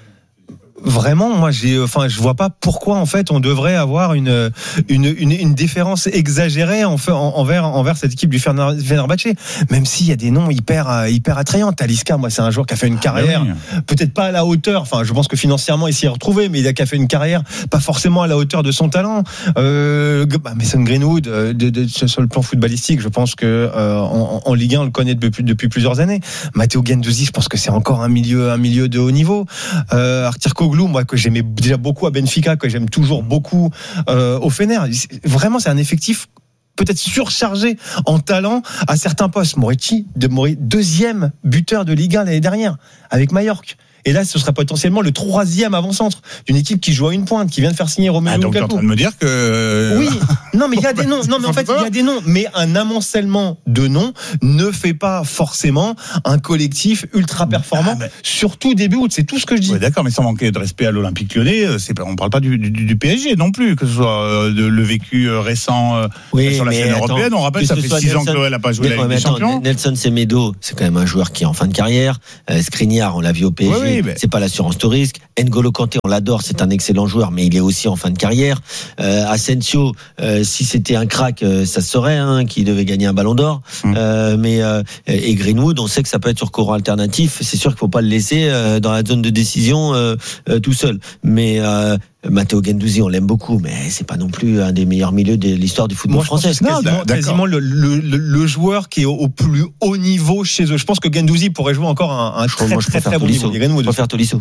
Vraiment, moi, j'ai, enfin, je vois pas pourquoi en fait on devrait avoir une une une, une différence exagérée en, en, envers envers cette équipe du Fenerbahçe. Même s'il y a des noms hyper hyper attrayants. Talisca, moi, c'est un joueur qui a fait une carrière, ah, peut-être pas à la hauteur. Enfin, je pense que financièrement il s'y est retrouvé, mais il a, qui a fait une carrière pas forcément à la hauteur de son talent. Euh, bah, Mason Greenwood, de, de, de, sur le plan footballistique, je pense que euh, en, en Ligue un on le connaît depuis depuis plusieurs années. Matteo Guendouzi, je pense que c'est encore un milieu un milieu de haut niveau. Euh, Arthur Koglou, moi que j'aimais déjà beaucoup à Benfica, que j'aime toujours beaucoup euh, au Fener. Vraiment, c'est un effectif peut-être surchargé en talent à certains postes. Moretti, de Moretti, deuxième buteur de Ligue un l'année dernière avec Majorque. Et là, ce sera potentiellement le troisième avant-centre d'une équipe qui joue à une pointe, qui vient de faire signer Romelu Lukaku. Ah, donc t'es en train de me dire que... Oui, non mais il y a des noms. Non mais en fait, il y a des noms. Mais un amoncellement de noms ne fait pas forcément un collectif ultra performant, ah, mais... surtout début août. C'est tout ce que je dis. Oui, d'accord, mais sans manquer de respect à l'Olympique Lyonnais, c'est pas, on parle pas du, du, du P S G non plus, que ce soit de, le vécu récent oui, sur la scène attends, européenne. On rappelle, ça fait six ans que l'O L n'a pas joué la Ligue des Champions. Nelson Semedo, c'est quand même un joueur qui est en fin de carrière. Euh, Skriniar, on l'a vu au P S G. Oui, oui, mais... c'est pas l'assurance de risque. N'Golo Kanté, on l'adore, c'est un excellent joueur, mais il est aussi en fin de carrière. Euh, Asensio, euh, si c'était un crack, euh, ça se saurait, hein, qu'il devait gagner un Ballon d'Or. Mmh. Euh, mais euh, et Greenwood, on sait que ça peut être sur courant alternatif. C'est sûr qu'il faut pas le laisser euh, dans la zone de décision euh, euh, tout seul. Mais euh, Matteo Guendouzi, on l'aime beaucoup, mais c'est pas non plus un des meilleurs milieux de l'histoire du football Moi, français. C'est quasiment, non, quasiment le, le, le, le joueur qui est au, au plus haut niveau chez eux. Je pense que Guendouzi pourrait jouer encore un, un très, Moi, je très, très, très bon niveau. Je préfère Tolisso.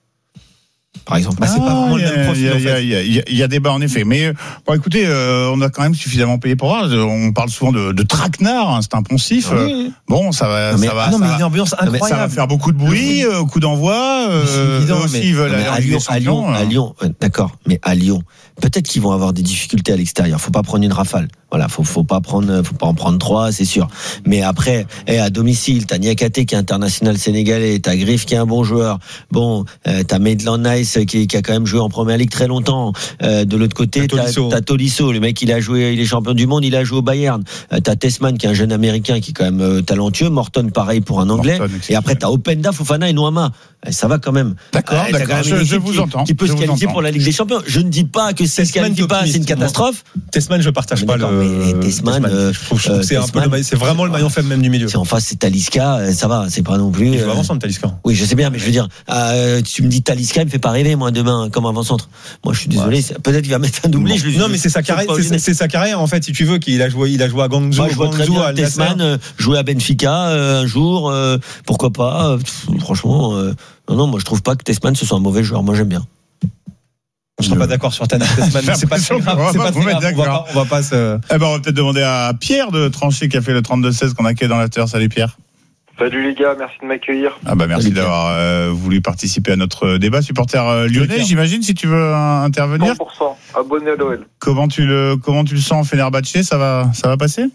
Par exemple, bah, c'est ah, pas vraiment le même profil. Il y, y, y, y, y a débat en effet, mais bon, écoutez, euh, on a quand même suffisamment payé pour voir. On parle souvent de, de traquenard, hein, c'est un poncif. Ah, oui. Bon, ça va, non, mais, ça va, ah, non, ça, mais une ambiance incroyable. Ça va faire beaucoup de bruit, euh, coup d'envoi. Euh, évident, aussi, mais, ils veulent non, aller à en Ligue Lyon, des Champions. À Lyon, à Lyon, euh, d'accord, mais à Lyon, peut-être qu'ils vont avoir des difficultés à l'extérieur. Faut pas prendre une rafale. Voilà, faut, faut pas prendre, faut pas en prendre trois, c'est sûr. Mais après, eh, à domicile, t'as Niakhaté qui est international sénégalais, t'as Griff qui est un bon joueur. Bon, euh, t'as Maitland Nice qui, qui a quand même joué en première ligue très longtemps. Euh, de l'autre côté, t'as Tolisso. T'as Tolisso, le mec il a joué, il est champion du monde, il a joué au Bayern. Euh, t'as Tessman qui est un jeune américain qui est quand même euh, talentueux. Morton pareil pour un anglais. Morton, et après t'as Openda, Fofana et Noama. Euh, ça va quand même. D'accord, euh, d'accord. Je, je vous qui, entends. Qui peut je se qualifier pour la Ligue des Champions. Je ne dis pas que si se qualifie pas, c'est une catastrophe. Tessman, je partage pas le. Tessman, je trouve, je trouve que c'est, un peu le, c'est vraiment le maillon faible même du milieu. C'est en face, c'est Talisca, ça va, c'est pas non plus. Il joue avant-centre, Talisca. Oui, je sais bien, mais je veux dire, euh, tu me dis Talisca, il me fait pas rêver, moi, demain, comme avant-centre. Moi, je suis désolé, ouais. Peut-être qu'il va mettre un doublé. Je non, mais c'est sa carrière, c'est, c'est sa carrière, en fait, si tu veux, qu'il a joué, il a joué à Guangzhou, bah, je vois très bien Tessman, euh, jouer à Benfica, euh, un jour, euh, pourquoi pas, euh, pff, franchement, euh, non, non, moi, je trouve pas que Tessman, ce soit un mauvais joueur. Moi, j'aime bien. On ne sera pas d'accord sur Tanak Tessman, c'est pas très grave, c'est pas très grave. On va pas, on va pas se... Eh ben, on va peut-être demander à Pierre de trancher qui a fait le trente-deux seize qu'on a accueilli dans l'after. Salut Pierre. Salut les gars, merci de m'accueillir. Ah bah merci Salut d'avoir euh, voulu participer à notre débat. Supporter euh, lyonnais, j'imagine, si tu veux euh, intervenir. cent pour cent, abonné à l'O L. Comment tu le, comment tu le sens, Fenerbahçe, ça va, ça va passer?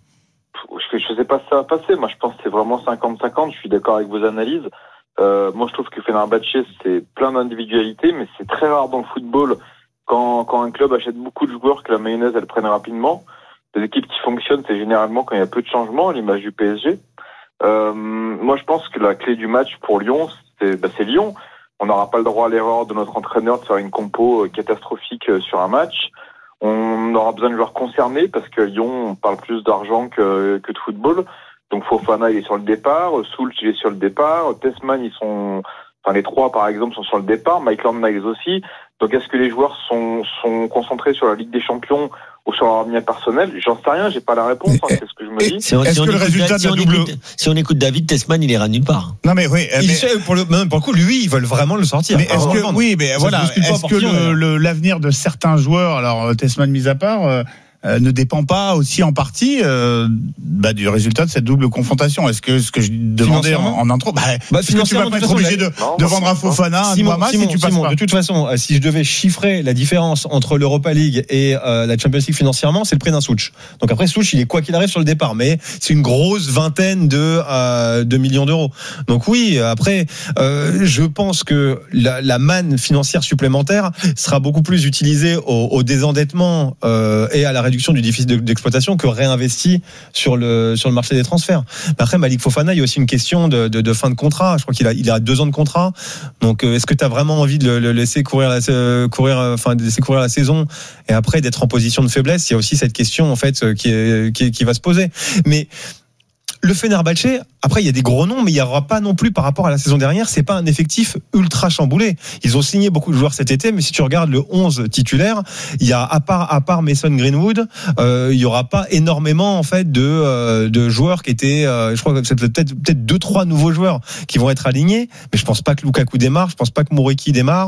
Je, je sais pas si ça va passer. Moi, je pense que c'est vraiment cinquante cinquante. Je suis d'accord avec vos analyses. Euh, moi, je trouve que Fenerbahçe, c'est plein d'individualités, mais c'est très rare dans le football quand, quand un club achète beaucoup de joueurs que la mayonnaise, elle prenne rapidement. Les équipes qui fonctionnent, c'est généralement quand il y a peu de changements, à l'image du P S G. Euh, moi, je pense que la clé du match pour Lyon, c'est, bah, c'est Lyon. On n'aura pas le droit à l'erreur de notre entraîneur de faire une compo catastrophique sur un match. On aura besoin de joueurs concernés parce que Lyon, on parle plus d'argent que, que de football. Donc Fofana, il est sur le départ. Soult, il est sur le départ. Tessman, ils sont, enfin les trois par exemple sont sur le départ. Maitland Niles aussi. Donc est-ce que les joueurs sont, sont concentrés sur la Ligue des Champions ou sur leur avenir personnel? J'en sais rien, j'ai pas la réponse, hein, c'est ce que je me dis. Si on, Est-ce si on que le écoute, résultat si de on la double- écoute, si on écoute David Tessman, il ira nulle part. Non mais oui, Il mais, sait, pour le, même pour le coup, lui, ils veulent vraiment le sortir. mais est-ce Vraiment le que vendre. oui, mais Ça voilà, se bouscule pas est-ce pour que qui, le, d'ailleurs. le- l'avenir de certains joueurs, alors Tessman mis à part, euh, euh, ne dépend pas aussi en partie euh, bah, du résultat de cette double confrontation? Est-ce que ce que je demandais en, Financièrement en intro, bah, Bah, est-ce que tu vas financièrement, pas de être toute obligé de, façon, de vendre un Fofana, un Simon, Bouma, Simon, si tu passes Simon, pas? de toute façon, euh, si je devais chiffrer la différence entre l'Europa League et euh, la Champions League financièrement, c'est le prix d'un Souch. Donc après, Souch, il est quoi qu'il arrive sur le départ, mais c'est une grosse vingtaine de, euh, de millions d'euros. Donc oui, après, euh, je pense que la, la manne financière supplémentaire sera beaucoup plus utilisée au, au désendettement euh, et à la réduction du déficit de- d'exploitation que réinvesti sur le sur le marché des transferts. Mais après, Malik Fofana, il y a aussi une question de, de, de fin de contrat. Je crois qu'il a il a deux ans de contrat. Donc, euh, est-ce que tu as vraiment envie de le, le laisser courir la euh, courir, enfin de laisser courir la saison et après d'être en position de faiblesse? Il y a aussi cette question en fait qui est, qui, est, qui va se poser. Mais le Fenerbahçe, après il y a des gros noms, mais il y aura pas non plus par rapport à la saison dernière, c'est pas un effectif ultra chamboulé. Ils ont signé beaucoup de joueurs cet été, mais si tu regardes le onze titulaire, il y a à part à part Mason Greenwood, euh, il y aura pas énormément en fait de euh, de joueurs qui étaient, euh, je crois que c'est peut-être peut-être deux trois nouveaux joueurs qui vont être alignés, mais je pense pas que Lukaku démarre, je pense pas que Mouriki démarre.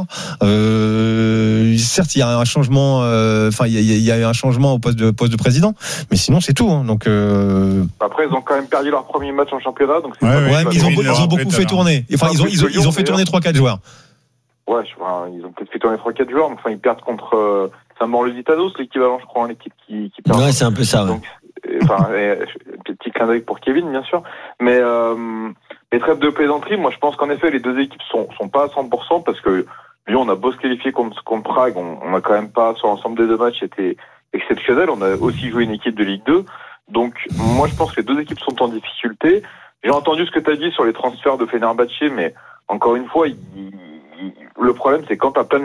Euh, certes, il y a un changement, enfin euh, il y a, il y a un changement au poste de poste de président, mais sinon c'est tout. Hein, donc euh... Après, ils ont quand même perdu leur premier match en championnat, donc c'est Ouais, pas ouais, ouais, mais ils ont, ils ils ont l'ont beaucoup rappelé fait tout à tourner. Enfin, ils ont, ils ont, ils ont fait tourner trois quatre joueurs. Ouais, je vois, ils ont peut-être fait tourner trois quatre joueurs, mais enfin, ils perdent contre euh, Saint-Maur-le-Lusitanos, l'équivalent, je crois, en l'équipe qui, qui perd. Ouais, c'est un peu ça. Ouais. Donc, euh, enfin, et, petit clin d'œil pour Kevin, bien sûr. Mais, euh, les trêves de plaisanterie, moi, je pense qu'en effet, les deux équipes sont, sont pas à cent pour cent parce que Lyon, on a beau se qualifier contre, contre Prague, on, on a quand même pas, sur l'ensemble des deux matchs, été exceptionnel. On a aussi joué une équipe de Ligue deux. Donc, moi, je pense que les deux équipes sont en difficulté. J'ai entendu ce que tu as dit sur les transferts de Fenerbahçe, mais encore une fois, il, il, le problème, c'est quand tu as plein de